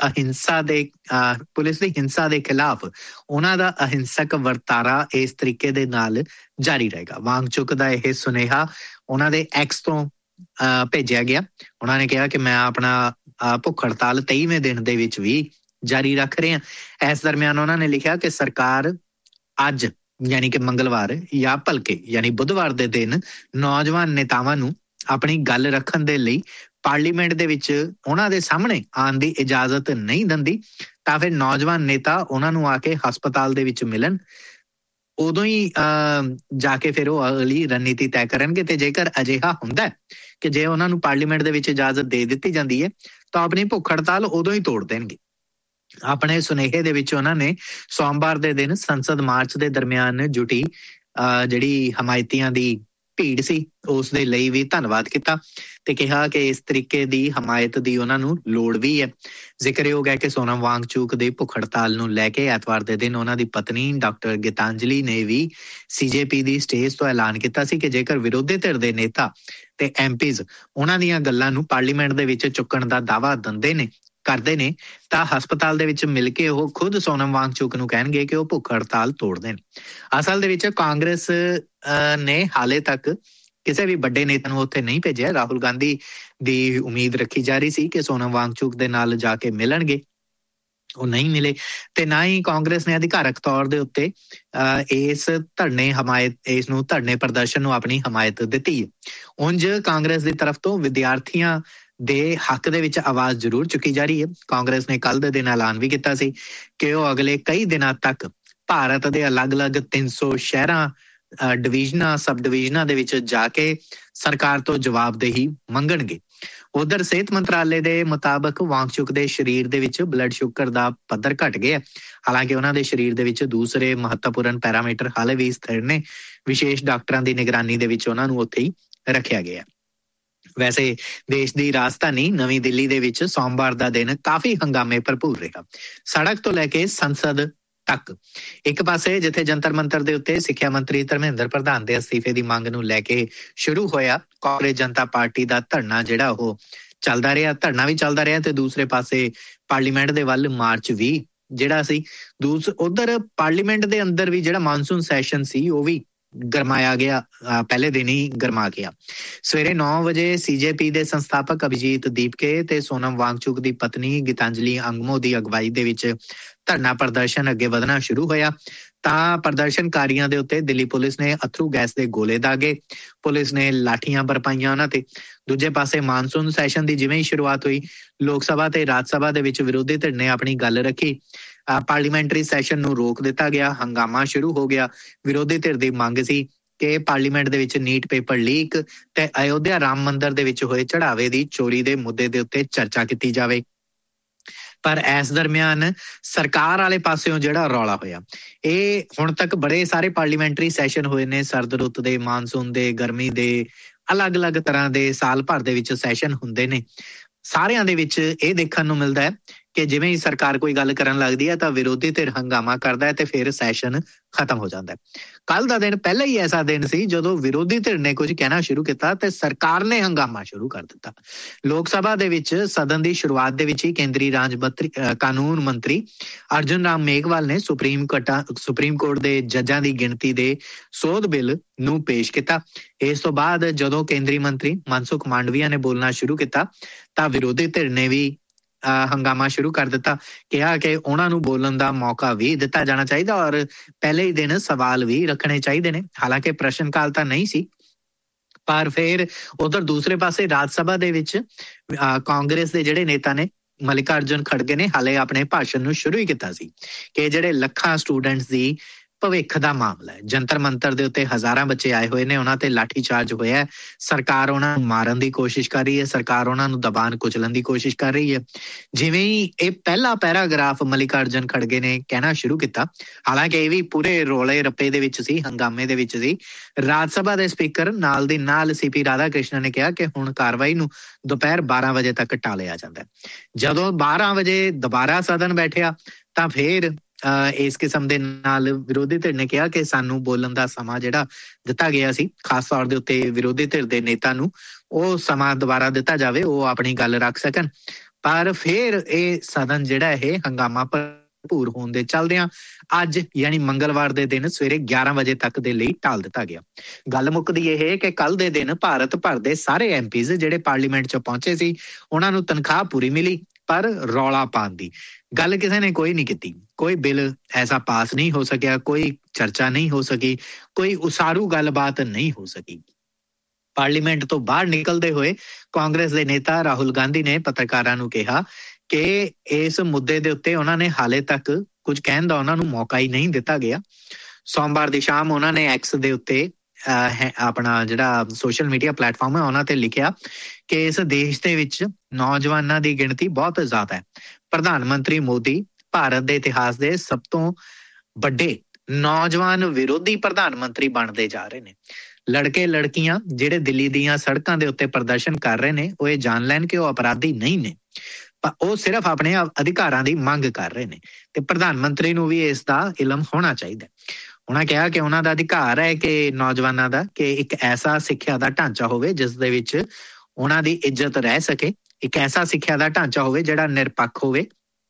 S1: ਹਿੰਸਾ ਦੇ ਖਿਲਾਫ ਉਹਨਾਂ ਦਾ ਅਹਿੰਸਕ ਵਰਤਾਰਾ ਇਸ ਤਰੀਕੇ ਦੇ ਨਾਲ ਜਾਰੀ ਰਹੇਗਾ। ਵਾਂਗਚੁਕ ਦਾ ਇਹ ਸੁਨੇਹਾ ਉਹਨਾਂ ਦੇ ਐਕਸ ਤੋਂ ਭੇਜਿਆ ਗਿਆ। ਉਹਨਾਂ ਨੇ ਕਿਹਾ ਕਿ ਮੈਂ ਆਪਣਾ ਭੁੱਖ ਹੜਤਾਲ 23ਵੇਂ ਦਿਨ ਦੇ ਵਿੱਚ ਵੀ ਜਾਰੀ ਰੱਖ ਰਹੇ ਹਾਂ। ਇਸ ਦਰਮਿਆਨ ਉਹਨਾਂ ਨੇ ਲਿਖਿਆ ਕਿ ਸਰਕਾਰ ਅੱਜ ਯਾਨੀ ਕਿ ਮੰਗਲਵਾਰ ਜਾਂ ਭਲਕੇ ਯਾਨੀ ਬੁੱਧਵਾਰ ਦੇ ਦਿਨ ਨੌਜਵਾਨ ਨੇਤਾਵਾਂ ਨੂੰ ਆਪਣੀ ਗੱਲ ਰੱਖਣ ਦੇ ਲਈ ਪਾਰਲੀਮੈਂਟ ਦੇ ਵਿੱਚ ਉਹਨਾਂ ਦੇ ਸਾਹਮਣੇ ਆਉਣ ਦੀ ਇਜਾਜ਼ਤ ਨਹੀਂ ਦਿੰਦੀ, ਤਾਂ ਫਿਰ ਨੌਜਵਾਨ ਨੇਤਾ ਉਹਨਾਂ ਨੂੰ ਆ ਕੇ ਹਸਪਤਾਲ ਦੇ ਵਿੱਚ ਮਿਲਣ, ਉਦੋਂ ਹੀ ਜਾ ਕੇ ਫਿਰ ਉਹ ਅਗਲੀ ਰਣਨੀਤੀ ਤੈਅ ਕਰਨਗੇ। ਤੇ ਜੇਕਰ ਅਜਿਹਾ ਹੁੰਦਾ ਕਿ ਜੇ ਉਹਨਾਂ ਨੂੰ ਪਾਰਲੀਮੈਂਟ ਦੇ ਵਿੱਚ ਇਜਾਜ਼ਤ ਦੇ ਦਿੱਤੀ ਜਾਂਦੀ ਹੈ ਤਾਂ ਆਪਣੀ ਭੁੱਖ ਹੜਤਾਲ ਉਦੋਂ ਹੀ ਤੋੜ ਦੇਣਗੇ। ਆਪਣੇ ਸੁਨੇਹੇ ਦੇ ਵਿੱਚ ਉਹਨਾਂ ਨੇ ਸੋਮਵਾਰ ਦੇ ਦਿਨ ਸੰਸਦ ਮਾਰਚ ਦੇ ਦਰਮਿਆਨ ਜੁਟੀ ਜਿਹੜੀ ਹਮਾਇਤੀਆਂ ਦੀ ਭੀੜ ਸੀ ਉਸ ਦੇ ਲਈ ਵੀ ਧੰਨਵਾਦ ਕੀਤਾ ਤੇ ਕਿਹਾ ਕਿ ਇਸ ਤਰੀਕੇ ਦੀ ਹਮਾਇਤ ਦੀ ਉਹਨਾਂ ਨੂੰ ਲੋੜ ਵੀ ਹੈ। ਜ਼ਿਕਰਯੋਗ ਹੈ ਕਿ ਸੋਨਮ ਵਾਂਗਚੁਕ ਦੀ ਭੁੱਖ ਹੜਤਾਲ ਨੂੰ ਲੈ ਕੇ ਐਤਵਾਰ ਦੇ ਦਿਨ ਉਹਨਾਂ ਦੀ ਪਤਨੀ ਡਾਕਟਰ ਗੀਤਾਂਜਲੀ ਨੇ ਵੀ CJP ਦੀ ਸਟੇਜ ਤੋਂ ਐਲਾਨ ਕੀਤਾ ਸੀ ਕਿ ਜੇਕਰ ਵਿਰੋਧੀ ਧਿਰ ਦੇ ਨੇਤਾ ਤੇ MPs ਉਹਨਾਂ ਦੀਆਂ ਗੱਲਾਂ ਨੂੰ ਪਾਰਲੀਮੈਂਟ ਦੇ ਵਿੱਚ ਚੁੱਕਣ ਦਾ ਦਾਅਵਾ ਕਰਦੇ ਨੇ ਤਾਂ ਹਸਪਤਾਲ ਦੇ ਵਿੱਚ ਮਿਲ ਕੇ ਉਹ ਖੁਦ ਸੋਨਮ ਵਾਂਗਚੁਕ ਨੂੰ ਕਹਿਣਗੇ ਕਿ ਉਹ ਭੁੱਖ ਹੜਤਾਲ ਤੋੜ ਦੇਣ। ਅਸਲ ਦੇ ਵਿੱਚ ਕਾਂਗਰਸ ਨੇ ਹਾਲੇ ਤੱਕ ਕਿਸੇ ਵੀ ਵੱਡੇ ਨੇਤਾ ਨੂੰ ਉੱਥੇ ਨਹੀਂ ਭੇਜਿਆ। ਰਾਹੁਲ ਗਾਂਧੀ ਦੀ ਉਮੀਦ ਰੱਖੀ ਜਾ ਰਹੀ ਸੀ ਕਿ ਸੋਨਮ ਵਾਂਗਚੁਕ ਦੇ ਨਾਲ ਜਾ ਕੇ ਮਿਲਣਗੇ, ਉਹ ਨਹੀਂ ਮਿਲੇ ਤੇ ਨਾ ਹੀ ਕਾਂਗਰਸ ਨੇ ਅਧਿਕਾਰਕ ਤੌਰ ਦੇ ਉੱਤੇ ਇਸ ਧਰਨੇ ਪ੍ਰਦਰਸ਼ਨ ਨੂੰ ਆਪਣੀ ਹਮਾਇਤ ਦਿੱਤੀ ਹੈ। ਉਂਝ ਕਾਂਗਰਸ ਦੀ ਤਰਫ ਤੋਂ ਵਿਦਿਆਰਥੀਆਂ ਦੇ ਹੱਕ ਦੇ ਵਿੱਚ ਆਵਾਜ਼ ਜ਼ਰੂਰ ਚੁੱਕੀ ਜਾ ਰਹੀ ਹੈ। ਕਾਂਗਰਸ ਨੇ ਕੱਲ੍ਹ ਦੇ ਦਿਨ ਐਲਾਨ ਵੀ ਕੀਤਾ ਸੀ ਕਿ ਉਹ ਅਗਲੇ ਕਈ ਦਿਨਾਂ ਤੱਕ ਭਾਰਤ ਦੇ ਅਲੱਗ-ਅਲੱਗ 300 ਸ਼ਹਿਰਾਂ, ਡਿਵੀਜ਼ਨਾਂ, ਸਬ ਡਿਵੀਜ਼ਨਾਂ ਦੇ ਵਿੱਚ ਜਾ ਕੇ ਸਰਕਾਰ ਤੋਂ ਜਵਾਬਦੇਹੀ ਮੰਗਣਗੇ। ਉਧਰ ਸਿਹਤ ਮੰਤਰਾਲੇ ਦੇ ਮੁਤਾਬਕ ਵਾਂਗਚੁਕ ਦੇ ਸਰੀਰ ਦੇ ਵਿੱਚ ਬਲੱਡ ਸ਼ੂਗਰ ਦਾ ਪੱਧਰ ਘਟ ਗਿਆ। ਹਾਲਾਂਕਿ ਉਹਨਾਂ ਦੇ ਸਰੀਰ ਦੇ ਵਿੱਚ ਦੂਸਰੇ ਮਹੱਤਵਪੂਰਨ ਪੈਰਾਮੀਟਰ ਹਾਲੇ ਵੀ ਸਥਿਰ ਨੇ। ਵਿਸ਼ੇਸ਼ ਡਾਕਟਰਾਂ ਦੀ ਨਿਗਰਾਨੀ ਦੇ ਵਿੱਚ ਉਹਨਾਂ ਨੂੰ ਉੱਥੇ ਹੀ ਰੱਖਿਆ ਗਿਆ। ਵੈਸੇ ਦੇਸ਼ ਦੀ ਰਾਜਧਾਨੀ ਨਵੀਂ ਦਿੱਲੀ ਦੇ ਵਿੱਚ ਸੋਮਵਾਰ ਦਾ ਦਿਨ ਕਾਫੀ ਹੰਗਾਮੇ ਭਰਪੂਰ ਰਿਹਾ। ਸੜਕ ਤੋਂ ਲੈ ਕੇ ਸੰਸਦ ਤੱਕ ਇੱਕ ਪਾਸੇ ਜਿੱਥੇ ਜੰਤਰ ਮੰਤਰ ਦੇ ਉੱਤੇ ਸਿੱਖਿਆ ਮੰਤਰੀ ਧਰਮਿੰਦਰ ਪ੍ਰਧਾਨ ਦੇ ਅਸਤੀਫੇ ਦੀ ਮੰਗ ਨੂੰ ਲੈ ਕੇ ਸ਼ੁਰੂ ਹੋਇਆ ਕਾਂਗਰਸ ਜਨਤਾ ਪਾਰਟੀ ਦਾ ਧਰਨਾ ਜਿਹੜਾ ਉਹ ਚੱਲਦਾ ਰਿਹਾ ਤੇ ਦੂਸਰੇ ਪਾਸੇ ਪਾਰਲੀਮੈਂਟ ਦੇ ਵੱਲ ਮਾਰਚ ਵੀ ਜਿਹੜਾ ਸੀ। ਉਧਰ ਪਾਰਲੀਮੈਂਟ ਦੇ ਅੰਦਰ ਵੀ ਜਿਹੜਾ ਮਾਨਸੂਨ ਸੈਸ਼ਨ ਸੀ ਉਹ ਵੀ ਗਰਮਾਇਆ ਗਿਆ, ਪਹਿਲੇ ਦਿਨ ਹੀ ਗਰਮਾ ਗਿਆ। ਸਵੇਰੇ 9 ਵਜੇ CJP ਦੇ ਸੰਸਥਾਪਕ ਅਭਿਜੀਤ ਦੀਪਕੇ ਤੇ ਸੋਨਮ ਵਾਂਗਚੁਕ ਦੀ ਪਤਨੀ ਗੀਤਾਂਜਲੀ ਅੰਗਮੋ ਦੀ ਅਗਵਾਈ ਦੇ ਵਿੱਚ ਧਰਨਾ ਪ੍ਰਦਰਸ਼ਨ ਅੱਗੇ ਵਧਣਾ ਸ਼ੁਰੂ ਹੋਇਆ ਤਾਂ ਪ੍ਰਦਰਸ਼ਨਕਾਰੀਆਂ ਦੇ ਉੱਤੇ ਦਿੱਲੀ ਪੁਲਿਸ ਨੇ ਅਥਰੂ ਗੈਸ ਦੇ ਗੋਲੇ ਦਾਗੇ। ਪੁਲਿਸ ਨੇ ਲਾਠੀਆਂ ਬਰਪਾਈਆਂ ਉਹਨਾਂ ਤੇ। ਦੂਜੇ ਪਾਸੇ ਮਾਨਸੂਨ ਸੈਸ਼ਨ ਦੀ ਜਿਵੇਂ ਹੀ ਸ਼ੁਰੂਆਤ ਹੋਈ, ਲੋਕ ਸਭਾ ਤੇ ਰਾਜ ਸਭਾ ਦੇ ਵਿੱਚ ਵਿਰੋਧੀ ਧਿਰ ਨੇ ਆਪਣੀ ਗੱਲ ਰੱਖੀ। ਪਾਰਲੀਮੈਂਟਰੀ ਸੈਸ਼ਨ ਨੂੰ ਰੋਕ ਦਿੱਤਾ ਗਿਆ। ਹੰਗਾਮਾ ਸ਼ੁਰੂ ਹੋ ਗਿਆ। ਵਿਰੋਧੀ ਧਿਰ ਦੀ ਮੰਗ ਸੀ ਕਿ ਪਾਰਲੀਮੈਂਟ ਦੇ ਵਿੱਚ ਨੀਟ ਪੇਪਰ ਲੀਕ ਤੇ ਅਯੋਧਿਆ ਰਾਮ ਮੰਦਿਰ ਦੇ ਵਿੱਚ ਹੋਏ ਚੜਾਵੇ ਦੀ ਚੋਰੀ ਦੇ ਮੁੱਦੇ ਦੇ ਉੱਤੇ ਚਰਚਾ ਕੀਤੀ ਜਾਵੇ। ਪਰ ਇਸ ਦਰਮਿਆਨ ਸਰਕਾਰ ਵਾਲੇ ਪਾਸਿਓਂ ਜਿਹੜਾ ਰੌਲਾ ਹੋਇਆ, ਇਹ ਹੁਣ ਤੱਕ ਬੜੇ ਸਾਰੇ ਪਾਰਲੀਮੈਂਟਰੀ ਸੈਸ਼ਨ ਹੋਏ ਨੇ, ਸਰਦ ਰੁੱਤ ਦੇ, ਮਾਨਸੂਨ ਦੇ, ਗਰਮੀ ਦੇ, ਅਲੱਗ-ਅਲੱਗ ਤਰ੍ਹਾਂ ਦੇ ਸਾਲ ਭਰ ਦੇ ਵਿੱਚ ਸੈਸ਼ਨ ਹੁੰਦੇ ਨੇ। ਸਾਰਿਆਂ ਦੇ ਵਿੱਚ ਇਹ ਦੇਖਣ ਨੂੰ ਮਿਲਦਾ ਹੈ ਕਿ ਜਿਵੇਂ ਹੀ ਸਰਕਾਰ ਕੋਈ ਗੱਲ ਕਰਨ ਲੱਗਦੀ ਹੈ ਤਾਂ ਵਿਰੋਧੀ ਧਿਰ ਹੰਗਾਮਾ ਕਰਦਾ ਹੈ ਤੇ ਫਿਰ ਸੈਸ਼ਨ ਖਤਮ ਹੋ ਜਾਂਦਾ ਹੈ। ਕੱਲ ਦਾ ਦਿਨ ਪਹਿਲਾਂ ਹੀ ਐਸਾ ਦਿਨ ਸੀ ਜਦੋਂ ਵਿਰੋਧੀ ਧਿਰ ਨੇ ਕੁਝ ਕਹਿਣਾ ਸ਼ੁਰੂ ਕੀਤਾ ਤੇ ਸਰਕਾਰ ਨੇ ਹੰਗਾਮਾ ਸ਼ੁਰੂ ਕਰ ਦਿੱਤਾ। ਲੋਕ ਸਭਾ ਦੇ ਵਿੱਚ ਸਦਨ ਦੀ ਸ਼ੁਰੂਆਤ ਦੇ ਵਿੱਚ ਹੀ ਕੇਂਦਰੀ ਕਾਨੂੰਨ ਮੰਤਰੀ ਅਰਜੁਨ ਰਾਮ ਮੇਘਵਾਲ ਨੇ ਸੁਪਰੀਮ ਕੋਰਟ ਦੇ ਜੱਜਾਂ ਦੀ ਗਿਣਤੀ ਦੇ ਸੋਧ ਬਿੱਲ ਨੂੰ ਪੇਸ਼ ਕੀਤਾ। ਇਸ ਤੋਂ ਬਾਅਦ ਜਦੋਂ ਕੇਂਦਰੀ ਮੰਤਰੀ ਮਨਸੁਖ ਮਾਂਡਵੀਆ ਨੇ ਬੋਲਣਾ ਸ਼ੁਰੂ ਕੀਤਾ ਤਾਂ ਵਿਰੋਧੀ ਧਿਰ ਨੇ ਵੀ ਹੰਗਾਮਾ ਸ਼ੁਰੂ ਕਰ ਦਿੱਤਾ। ਕਿਹਾ ਕਿ ਉਹਨਾਂ ਨੂੰ ਬੋਲਣ ਦਾ ਮੌਕਾ ਵੀ ਦਿੱਤਾ ਜਾਣਾ ਚਾਹੀਦਾ ਔਰ ਪਹਿਲੇ ਹੀ ਦਿਨ ਸਵਾਲ ਵੀ ਰੱਖਣੇ ਚਾਹੀਦੇ ਨੇ। ਹਾਲਾਂਕਿ ਪ੍ਰਸ਼ਨ ਕਾਲ ਤਾਂ ਨਹੀਂ ਸੀ, ਪਰ ਫਿਰ ਉਧਰ ਦੂਸਰੇ ਪਾਸੇ ਰਾਜ ਸਭਾ ਦੇ ਵਿੱਚ ਕਾਂਗਰਸ ਦੇ ਜਿਹੜੇ ਨੇਤਾ ਨੇ ਮਲਿਕਾਰਜੁਨ ਖੜਗੇ ਨੇ ਹਾਲੇ ਆਪਣੇ ਭਾਸ਼ਣ ਨੂੰ ਸ਼ੁਰੂ ਹੀ ਕੀਤਾ ਸੀ ਕਿ ਜਿਹੜੇ ਲੱਖਾਂ ਸਟੂਡੈਂਟਸ ਦੀ ਭਵਿੱਖ ਦਾ ਮਾਮਲਾ ਹੈ। ਜੰਤਰ ਮੰਤਰ ਦੇ ਉੱਤੇ ਹਜ਼ਾਰਾਂ ਬੱਚੇ ਆਏ ਹੋਏ ਨੇ, ਉਹਨਾਂ ਤੇ ਲਾਠੀ ਚਾਰਜ ਹੋਇਆ। ਸਰਕਾਰ ਉਹਨਾਂ ਨੂੰ ਮਾਰਨ ਦੀ ਕੋਸ਼ਿਸ਼ ਕਰ ਰਹੀ ਹੈ, ਸਰਕਾਰ ਉਹਨਾਂ ਨੂੰ ਦਬਾਣ ਕੁਚਲਣ ਦੀ ਕੋਸ਼ਿਸ਼ ਕਰ ਰਹੀ ਹੈ। ਜਿਵੇਂ ਹੀ ਇਹ ਪਹਿਲਾ ਪੈਰਾਗ੍ਰਾਫ ਮਲਿਕਾਰਜੁਨ ਖੜਗੇ ਨੇ ਕਹਿਣਾ ਸ਼ੁਰੂ ਕੀਤਾ, ਹਾਲਾਂਕਿ ਇਹ ਵੀ ਪੂਰੇ ਰੋਲੇ ਰੱਪੇ ਦੇ ਵਿੱਚ ਸੀ, ਹੰਗਾਮੇ ਦੇ ਵਿੱਚ ਸੀ। ਰਾਜ ਸਭਾ ਦੇ ਸਪੀਕਰ ਨਾਲ ਦੀ ਨਾਲ CP ਰਾਧਾ ਕ੍ਰਿਸ਼ਨਨ ਨੇ ਕਿਹਾ ਕਿ ਹੁਣ ਕਾਰਵਾਈ ਨੂੰ ਦੁਪਹਿਰ 12 ਵਜੇ ਤੱਕ ਟਾਲਿਆ ਜਾਂਦਾ। ਜਦੋਂ 12 ਵਜੇ ਦੁਬਾਰਾ ਸਦਨ ਬੈਠਿਆ ਤਾਂ ਫਿਰ ਇਸ ਕਿਸਮ ਦੇ ਨਾਲ ਵਿਰੋਧੀ ਧਿਰ ਨੇ ਕਿਹਾ ਕਿ ਸਾਨੂੰ ਬੋਲਣ ਦਾ ਸਮਾਂ ਜਿਹੜਾ ਦਿੱਤਾ ਗਿਆ ਸੀ, ਖਾਸ ਤੌਰ ਦੇ ਉੱਤੇ ਵਿਰੋਧੀ ਧਿਰ ਦੇ ਨੇਤਾ ਨੂੰ ਉਹ ਸਮਾਂ ਦੁਬਾਰਾ ਦਿੱਤਾ ਜਾਵੇ, ਉਹ ਆਪਣੀ ਗੱਲ ਰੱਖ ਸਕਣ। ਪਰ ਫਿਰ ਇਹ ਸਦਨ ਜਿਹੜਾ ਇਹ ਹੰਗਾਮਾ ਭਰਪੂਰ ਹੋਣ ਦੇ ਚੱਲਦਿਆਂ ਅੱਜ ਯਾਨੀ ਮੰਗਲਵਾਰ ਦੇ ਦਿਨ ਸਵੇਰੇ 11 ਵਜੇ ਤੱਕ ਦੇ ਲਈ ਟਾਲ ਦਿੱਤਾ ਗਿਆ। ਗੱਲ ਮੁੱਕਦੀ ਇਹ ਹੈ ਕਿ ਕੱਲ ਦੇ ਦਿਨ ਭਾਰਤ ਭਰ ਦੇ ਸਾਰੇ MPs ਜਿਹੜੇ ਪਾਰਲੀਮੈਂਟ 'ਚ ਪਹੁੰਚੇ ਸੀ ਉਹਨਾਂ ਨੂੰ ਤਨਖਾਹ ਪੂਰੀ ਮਿਲੀ, ਪਰ ਰੌਲਾ ਪਾਉਣ ਦੀ ਗੱਲ ਕਿਸੇ ਨੇ ਕੋਈ ਨਹੀਂ ਕੀਤੀ। ਕੋਈ ਬਿੱਲ ਐਸਾ ਪਾਸ ਨਹੀਂ ਹੋ ਸਕਿਆ, ਕੋਈ ਚਰਚਾ ਨਹੀਂ ਹੋ ਸਕੀ, ਕੋਈ ਉਸਾਰੂ ਗੱਲਬਾਤ ਨਹੀਂ ਹੋ ਸਕੀ। ਪਾਰਲੀਮੈਂਟ ਤੋਂ ਬਾਹਰ ਨਿਕਲਦੇ ਹੋਏ ਕਾਂਗਰਸ ਦੇ ਨੇਤਾ ਰਾਹੁਲ ਗਾਂਧੀ ਨੇ ਪੱਤਰਕਾਰਾਂ ਨੂੰ ਕਿਹਾ ਕਿ ਇਸ ਮੁੱਦੇ ਦੇ ਉੱਤੇ ਉਹਨਾਂ ਨੇ ਹਾਲੇ ਤੱਕ ਕੁਝ ਕਹਿਣ ਦਾ ਉਹਨਾਂ ਨੂੰ ਮੌਕਾ ਹੀ ਨਹੀਂ ਦਿੱਤਾ ਗਿਆ। ਸੋਮਵਾਰ ਦੀ ਸ਼ਾਮ ਉਹਨਾਂ ਨੇ X ਦੇ ਉੱਤੇ ਆਪਣਾ ਜਿਹੜਾ ਸੋਸ਼ਲ ਮੀਡੀਆ ਪਲੇਟਫਾਰਮ ਹੈ ਉਹਨਾਂ ਤੇ ਲਿਖਿਆ ਕਿ ਇਸ ਦੇਸ਼ ਦੇ ਵਿੱਚ ਨੌਜਵਾਨਾਂ ਦੀ ਗਿਣਤੀ ਬਹੁਤ ਜ਼ਿਆਦਾ ਹੈ। ਪ੍ਰਧਾਨ ਮੰਤਰੀ ਮੋਦੀ ਭਾਰਤ ਦੇ ਇਤਿਹਾਸ ਦੇ ਸਭ ਤੋਂ ਵੱਡੇ ਨੌਜਵਾਨ ਵਿਰੋਧੀ ਪ੍ਰਧਾਨ ਮੰਤਰੀ ਬਣਦੇ ਜਾ ਰਹੇ ਨੇ। ਲੜਕੇ ਲੜਕੀਆਂ ਜਿਹੜੇ ਦਿੱਲੀ ਦੀਆਂ ਸੜਕਾਂ ਦੇ ਉੱਤੇ ਪ੍ਰਦਰਸ਼ਨ ਕਰ ਰਹੇ ਨੇ ਉਹ ਇਹ ਜਾਣ ਲੈਣ ਕਿ ਉਹ ਅਪਰਾਧੀ ਨਹੀਂ ਨੇ, ਉਹ ਸਿਰਫ ਆਪਣੇ ਅਧਿਕਾਰਾਂ ਦੀ ਮੰਗ ਕਰ ਰਹੇ ਨੇ ਤੇ ਪ੍ਰਧਾਨ ਮੰਤਰੀ ਨੂੰ ਵੀ ਇਸ ਦਾ ਇਲਮ ਹੋਣਾ ਚਾਹੀਦਾ। ਉਹਨਾਂ ਕਿਹਾ ਕਿ ਉਹਨਾਂ ਦਾ ਅਧਿਕਾਰ ਹੈ ਕਿ ਨੌਜਵਾਨਾਂ ਦਾ ਕਿ ਇੱਕ ਐਸਾ ਸਿੱਖਿਆ ਦਾ ਢਾਂਚਾ ਹੋਵੇ ਜਿਸ ਦੇ ਵਿੱਚ ਉਹਨਾਂ ਦੀ ਇੱਜ਼ਤ ਰਹਿ ਸਕੇ, ਇੱਕ ਐਸਾ ਸਿੱਖਿਆ ਦਾ ਢਾਂਚਾ ਹੋਵੇ ਜਿਹੜਾ ਨਿਰਪੱਖ ਹੋਵੇ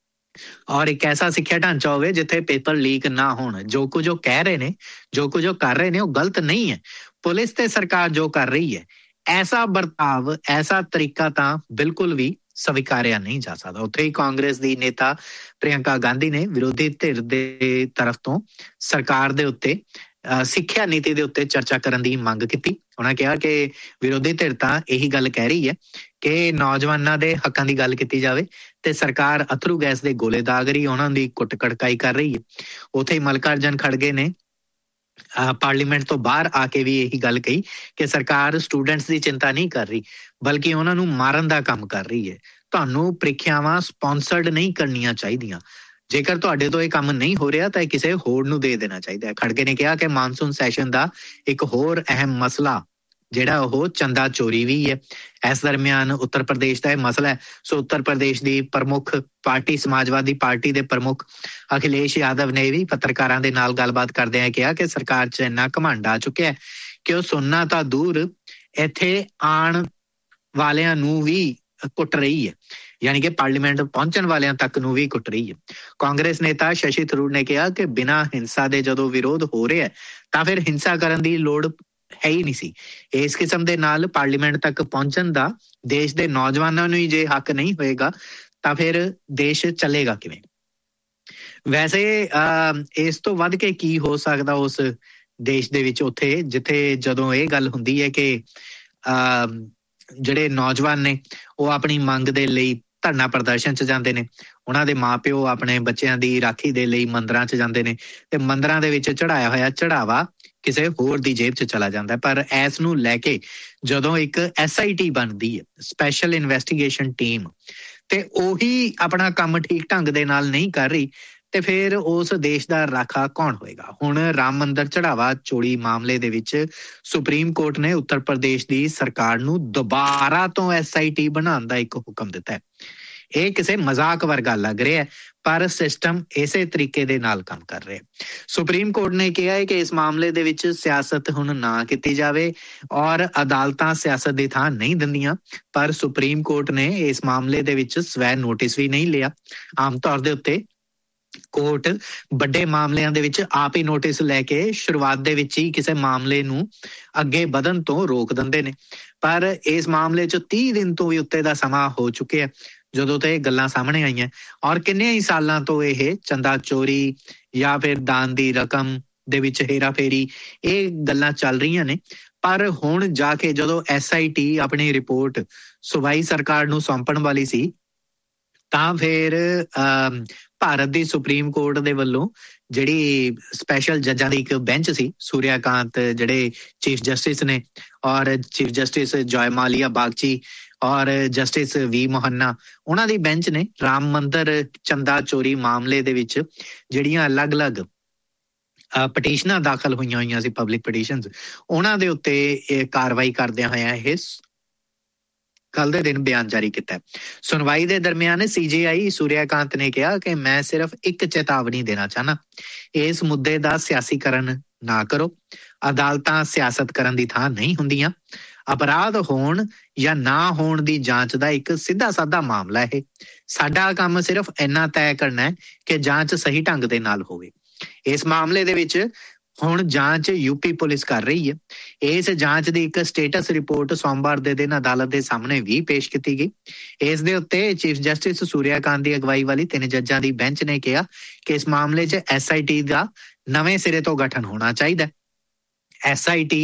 S1: ਔਰ ਇੱਕ ਐਸਾ ਸਿੱਖਿਆ ਢਾਂਚਾ ਹੋਵੇ ਜਿੱਥੇ ਪੇਪਰ ਲੀਕ ਨਾ ਹੋਣ। ਜੋ ਕੁਝ ਉਹ ਕਹਿ ਰਹੇ ਨੇ, ਜੋ ਕੁਝ ਉਹ ਕਰ ਰਹੇ ਨੇ ਉਹ ਗਲਤ ਨਹੀਂ ਹੈ। ਪੁਲਿਸ ਤੇ ਸਰਕਾਰ ਜੋ ਕਰ ਰਹੀ ਹੈ ਐਸਾ ਵਰਤਾਵ, ਐਸਾ ਤਰੀਕਾ ਤਾਂ ਬਿਲਕੁਲ ਵੀ ਸਵੀਕਾਰਿਆ ਨਹੀਂ ਜਾ ਸਕਦਾ। ਉੱਥੇ ਹੀ ਕਾਂਗਰਸ ਦੀ ਨੇਤਾ ਪ੍ਰਿਯੰਕਾ ਗਾਂਧੀ ਨੇ ਵਿਰੋਧੀ ਧਿਰ ਦੇ ਤਰਫ ਤੋਂ ਸਰਕਾਰ ਦੇ ਉੱਤੇ ਸਿੱਖਿਆ ਨੀਤੀ ਦੇ ਉੱਤੇ ਚਰਚਾ ਕਰਨ ਦੀ ਮੰਗ ਕੀਤੀ। ਉਹਨਾਂ ਕਿਹਾ ਕਿ ਵਿਰੋਧੀ ਧਿਰ ਤਾਂ ਇਹੀ ਗੱਲ ਕਹਿ ਰਹੀ ਹੈ ਕਿ ਨੌਜਵਾਨਾਂ ਦੇ ਹੱਕਾਂ ਦੀ ਗੱਲ ਕੀਤੀ ਜਾਵੇ ਤੇ ਸਰਕਾਰ ਅਥਰੂ ਗੈਸ ਦੇ ਗੋਲੇ ਦਾਗ ਰਹੀ, ਉਹਨਾਂ ਦੀ ਕੁੱਟ ਕੜਕਾਈ ਕਰ ਰਹੀ ਹੈ। ਉੱਥੇ ਹੀ ਮਲਕਾਰਜਨ ਖੜਗੇ ਨੇ ਪਾਰਲੀਮੈਂਟ ਤੋਂ ਬਾਹਰ ਆ ਕੇ ਵੀ ਇਹੀ ਗੱਲ ਕਹੀ ਕਿ ਸਰਕਾਰ ਸਟੂਡੈਂਟਸ ਦੀ ਚਿੰਤਾ ਨਹੀਂ ਕਰ ਰਹੀ ਬਲਕਿ ਉਹਨਾਂ ਨੂੰ ਮਾਰਨ ਦਾ ਕੰਮ ਕਰ ਰਹੀ ਹੈ। ਤੁਹਾਨੂੰ ਪ੍ਰੀਖਿਆਵਾਂ ਸਪਾਂਸਰਡ ਨਹੀਂ ਕਰਨੀਆਂ ਚਾਹੀਦੀਆਂ। ਜੇਕਰ ਤੁਹਾਡੇ ਤੋਂ ਇਹ ਕੰਮ ਨਹੀਂ ਹੋ ਰਿਹਾ ਤਾਂ ਇਹ ਕਿਸੇ ਹੋਰ ਨੂੰ ਦੇ ਦੇਣਾ ਚਾਹੀਦਾ ਹੈ। ਖੜਗੇ ਨੇ ਕਿਹਾ ਕਿ ਮਾਨਸੂਨ ਸੈਸ਼ਨ ਦਾ ਇੱਕ ਹੋਰ ਅਹਿਮ ਮਸਲਾ ਜਿਹੜਾ ਉਹ ਚੰਦਾ ਚੋਰੀ ਵੀ ਹੈ। ਇਸ ਦਰਮਿਆਨ ਉੱਤਰ ਪ੍ਰਦੇਸ਼ ਦਾ ਇਹ ਮਸਲਾ ਹੈ। ਸੋ ਉੱਤਰ ਪ੍ਰਦੇਸ਼ ਦੀ ਪ੍ਰਮੁੱਖ ਪਾਰਟੀ ਸਮਾਜਵਾਦੀ ਪਾਰਟੀ ਦੇ ਪ੍ਰਮੁੱਖ ਅਖਿਲੇਸ਼ ਯਾਦਵ ਨੇ ਵੀ ਪੱਤਰਕਾਰਾਂ ਦੇ ਨਾਲ ਗੱਲਬਾਤ ਕਰਦਿਆਂ ਕਿਹਾ ਕਿ ਸਰਕਾਰ 'ਚ ਇੰਨਾ ਘਮੰਡ ਆ ਚੁੱਕਿਆ ਕਿ ਉਹ ਸੁਣਨਾ ਤਾਂ ਦੂਰ ਇੱਥੇ ਆਉਣ ਵਾਲਿਆਂ ਨੂੰ ਵੀ ਕੁੱਟ ਰਹੀ ਹੈ, ਯਾਨੀ ਕਿ ਪਾਰਲੀਮੈਂਟ ਪਹੁੰਚਣ ਵਾਲਿਆਂ ਤੱਕ ਨੂੰ ਵੀ ਕੁੱਟ ਰਹੀ ਹੈ। ਕਾਂਗਰਸ ਨੇਤਾ ਸ਼ਸ਼ੀ ਥਰੂਰ ਨੇ ਕਿਹਾ ਕਿ ਬਿਨਾਂ ਹਿੰਸਾ ਦੇ ਜਦੋਂ ਵਿਰੋਧ ਹੋ ਰਿਹਾ ਤਾਂ ਫਿਰ ਹਿੰਸਾ ਕਰਨ ਦੀ ਲੋੜ ਹੈ ਹੀ ਨਹੀਂ ਸੀ। ਇਸ ਕਿਸਮ ਦੇ ਨਾਲ ਪਾਰਲੀਮੈਂਟ ਤੱਕ ਪਹੁੰਚਣ ਦਾ ਦੇਸ਼ ਦੇ ਨੌਜਵਾਨਾਂ ਨੂੰ ਹੀ ਜੇ ਹੱਕ ਨਹੀਂ ਹੋਏਗਾ ਤਾਂ ਫਿਰ ਦੇਸ਼ ਚੱਲੇਗਾ ਕਿਵੇਂ? ਵੈਸੇ ਇਸ ਤੋਂ ਵੱਧ ਕੇ ਕੀ ਹੋ ਸਕਦਾ ਉਸ ਦੇਸ਼ ਦੇ ਵਿੱਚ, ਉੱਥੇ ਜਿੱਥੇ ਜਦੋਂ ਇਹ ਗੱਲ ਹੁੰਦੀ ਹੈ ਕਿ ਜਿਹੜੇ ਨੌਜਵਾਨ ਨੇ ਉਹ ਆਪਣੀ ਮੰਗ ਦੇ ਲਈ ਧਰਨਾ ਪ੍ਰਦਰਸ਼ਨ 'ਚ ਜਾਂਦੇ ਨੇ, ਉਹਨਾਂ ਦੇ ਮਾਂ ਪਿਓ ਆਪਣੇ ਬੱਚਿਆਂ ਦੀ ਰਾਖੀ ਦੇ ਲਈ ਮੰਦਰਾਂ 'ਚ ਜਾਂਦੇ ਨੇ ਤੇ ਮੰਦਰਾਂ ਦੇ ਵਿੱਚ ਚੜਾਇਆ ਹੋਇਆ ਚੜਾਵਾ ਕਿਸੇ ਹੋਰ ਦੀ ਜੇਬ 'ਚ ਚਲਾ ਜਾਂਦਾ। ਪਰ ਇਸ ਨੂੰ ਲੈ ਕੇ ਜਦੋਂ ਇੱਕ SIT ਬਣਦੀ ਹੈ, ਸਪੈਸ਼ਲ ਇਨਵੈਸਟੀਗੇਸ਼ਨ ਟੀਮ, ਤੇ ਉਹੀ ਆਪਣਾ ਕੰਮ ਠੀਕ ਢੰਗ ਦੇ ਨਾਲ ਨਹੀਂ ਕਰ ਰਹੀ ਤੇ ਫਿਰ ਉਸ ਦੇਸ਼ ਦਾ ਰਾਖਾ ਕੌਣ ਹੋਏਗਾ? ਹੁਣ ਰਾਮ ਮੰਦਿਰ ਚੜਾਵਾ ਚੋਰੀ ਮਾਮਲੇ ਦੇ ਵਿੱਚ ਸੁਪਰੀਮ ਕੋਰਟ ਨੇ ਉੱਤਰ ਪ੍ਰਦੇਸ਼ ਦੀ ਸਰਕਾਰ ਨੂੰ ਦੁਬਾਰਾ ਤੋਂ SIT ਬਣਾਉਣ ਦਾ ਇੱਕ ਹੁਕਮ ਦਿੱਤਾ ਹੈ। ਇਹ ਕਿਸੇ ਮਜ਼ਾਕ ਵਰਗਾ ਲੱਗ ਰਿਹਾ ਪਰ ਸਿਸਟਮ ਇਸੇ ਤਰੀਕੇ ਦੇ ਨਾਲ ਕੰਮ ਕਰ ਰਿਹਾ। ਸੁਪਰੀਮ ਕੋਰਟ ਨੇ ਕਿਹਾ ਹੈ ਕਿ ਇਸ ਮਾਮਲੇ ਦੇ ਵਿੱਚ ਸਿਆਸਤ ਹੁਣ ਨਾ ਕੀਤੀ ਜਾਵੇ ਔਰ ਅਦਾਲਤਾਂ ਸਿਆਸਤ ਦੀ ਥਾਂ ਨਹੀਂ ਦਿੰਦੀਆਂ। ਪਰ ਸੁਪਰੀਮ ਕੋਰਟ ਨੇ ਇਸ ਮਾਮਲੇ ਦੇ ਵਿੱਚ ਸਵੈ ਨੋਟਿਸ ਵੀ ਨਹੀਂ ਲਿਆ। ਆਮ ਤੌਰ ਦੇ ਉੱਤੇ ਕੋਰਟ ਵੱਡੇ ਮਾਮਲਿਆਂ ਦੇ ਵਿੱਚ ਆਪ ਹੀ ਨੋਟਿਸ ਲੈ ਕੇ ਸ਼ੁਰੂਆਤ ਦੇ ਵਿੱਚ ਹੀ ਕਿਸੇ ਮਾਮਲੇ ਨੂੰ ਅੱਗੇ ਵਧਣ ਤੋਂ ਰੋਕ ਦਿੰਦੇ ਨੇ। ਪਰ ਇਸ ਮਾਮਲੇ 'ਚ 30 ਦਿਨ ਤੋਂ ਵੀ ਉੱਤੇ ਦਾ ਸਮਾਂ ਹੋ ਚੁੱਕਿਆ ਜਦੋਂ ਤੋਂ ਇਹ ਗੱਲਾਂ ਸਾਹਮਣੇ ਆਈਆਂ ਔਰ ਕਿੰਨੇ ਹੀ ਸਾਲਾਂ ਤੋਂ ਇਹ ਚੰਦਾ ਚੋਰੀ ਜਾਂ ਫਿਰ ਦਾਨ ਦੀ ਰਕਮ ਦੇ ਵਿੱਚ ਹੇਰਾ ਫੇਰੀ ਇਹ ਗੱਲਾਂ ਚੱਲ ਰਹੀਆਂ ਨੇ। ਪਰ ਹੁਣ ਜਾ ਕੇ ਜਦੋਂ SIT ਆਪਣੀ ਰਿਪੋਰਟ ਸੂਬਾਈ ਸਰਕਾਰ ਨੂੰ ਸੌਂਪਣ ਵਾਲੀ ਸੀ ਤਾਂ ਫਿਰ ਭਾਰਤ ਦੀ ਸੁਪਰੀਮ ਕੋਰਟ ਦੇ ਵੱਲੋਂ ਜਿਹੜੀ ਸਪੈਸ਼ਲ ਜੱਜਾਂ ਦੀ ਇੱਕ ਬੈਂਚ ਸੀ, ਸੂਰਿਆਕਾਂਤ ਜਿਹੜੇ ਚੀਫ ਜਸਟਿਸ ਨੇ ਔਰ ਚੀਫ ਜਸਟਿਸ ਜੋਏ ਮਾਲੀਆ ਬਾਗਚੀ ਔਰ ਜਸਟਿਸ V ਮੋਹਨਾ, ਉਹਨਾਂ ਦੀ ਬੈਂਚ ਨੇ ਰਾਮ ਮੰਦਿਰ ਚੰਦਾ ਚੋਰੀ ਮਾਮਲੇ ਦੇ ਵਿੱਚ ਜਿਹੜੀਆਂ ਅਲੱਗ-ਅਲੱਗ ਪਟੀਸ਼ਨਾਂ ਦਾਖਲ ਹੋਈਆਂ ਸੀ, ਪਬਲਿਕ ਪਟੀਸ਼ਨਸ, ਉਹਨਾਂ ਦੇ ਉੱਤੇ ਇਹ ਕਾਰਵਾਈ ਕਰਦਿਆਂ ਹੋਇਆਂ ਇਹ ਕੱਲ ਦੇ ਦਿਨ ਬਿਆਨ ਜਾਰੀ ਕੀਤਾ। ਸੁਣਵਾਈ ਦੇ ਦਰਮਿਆਨ CJI ਸੂਰਿਆਕਾਂਤ ਨੇ ਕਿਹਾ ਕਿ ਮੈਂ ਸਿਰਫ ਇੱਕ ਚੇਤਾਵਨੀ ਦੇਣਾ ਚਾਹਨਾ, ਇਸ ਮੁੱਦੇ ਦਾ ਸਿਆਸੀਕਰਨ ਨਾ ਕਰੋ। ਅਦਾਲਤਾਂ ਸਿਆਸਤ ਕਰਨ ਦੀ ਥਾਂ ਨਹੀਂ ਹੁੰਦੀਆਂ। ਅਪਰਾਧ ਹੋਣ ਜਾਂ ਨਾ ਹੋਣ ਦੀ ਜਾਂਚ ਦਾ ਇੱਕ ਸਿੱਧਾ ਸਾਦਾ ਮਾਮਲਾ ਇਹ। ਸਾਡਾ ਕੰਮ ਸਿਰਫ ਇੰਨਾ ਤੈਅ ਕਰਨਾ ਹੈ ਕਿ ਜਾਂਚ ਸਹੀ ਢੰਗ ਦੇ ਨਾਲ ਹੋਵੇ। ਇਸ ਮਾਮਲੇ ਦੇ ਵਿੱਚ ਹੁਣ ਜਾਂਚ UP ਪੁਲਿਸ ਕਰ ਰਹੀ ਹੈ। ਇਸ ਜਾਂਚ ਦੀ ਇੱਕ ਸਟੇਟਸ ਰਿਪੋਰਟ ਸੋਮਵਾਰ ਦੇ ਦਿਨ ਅਦਾਲਤ ਦੇ ਸਾਹਮਣੇ ਵੀ ਪੇਸ਼ ਕੀਤੀ ਗਈ। ਇਸ ਦੇ ਉੱਤੇ ਚੀਫ ਜਸਟਿਸ ਸੂਰਿਆਕਾਂਤ ਦੀ ਅਗਵਾਈ ਵਾਲੀ 3 ਜੱਜਾਂ ਦੀ ਬੈਂਚ ਨੇ ਕਿਹਾ ਕਿ ਇਸ ਮਾਮਲੇ 'ਚ SIT ਦਾ ਨਵੇਂ ਸਿਰੇ ਤੋਂ ਗਠਨ ਹੋਣਾ ਚਾਹੀਦਾ। SIT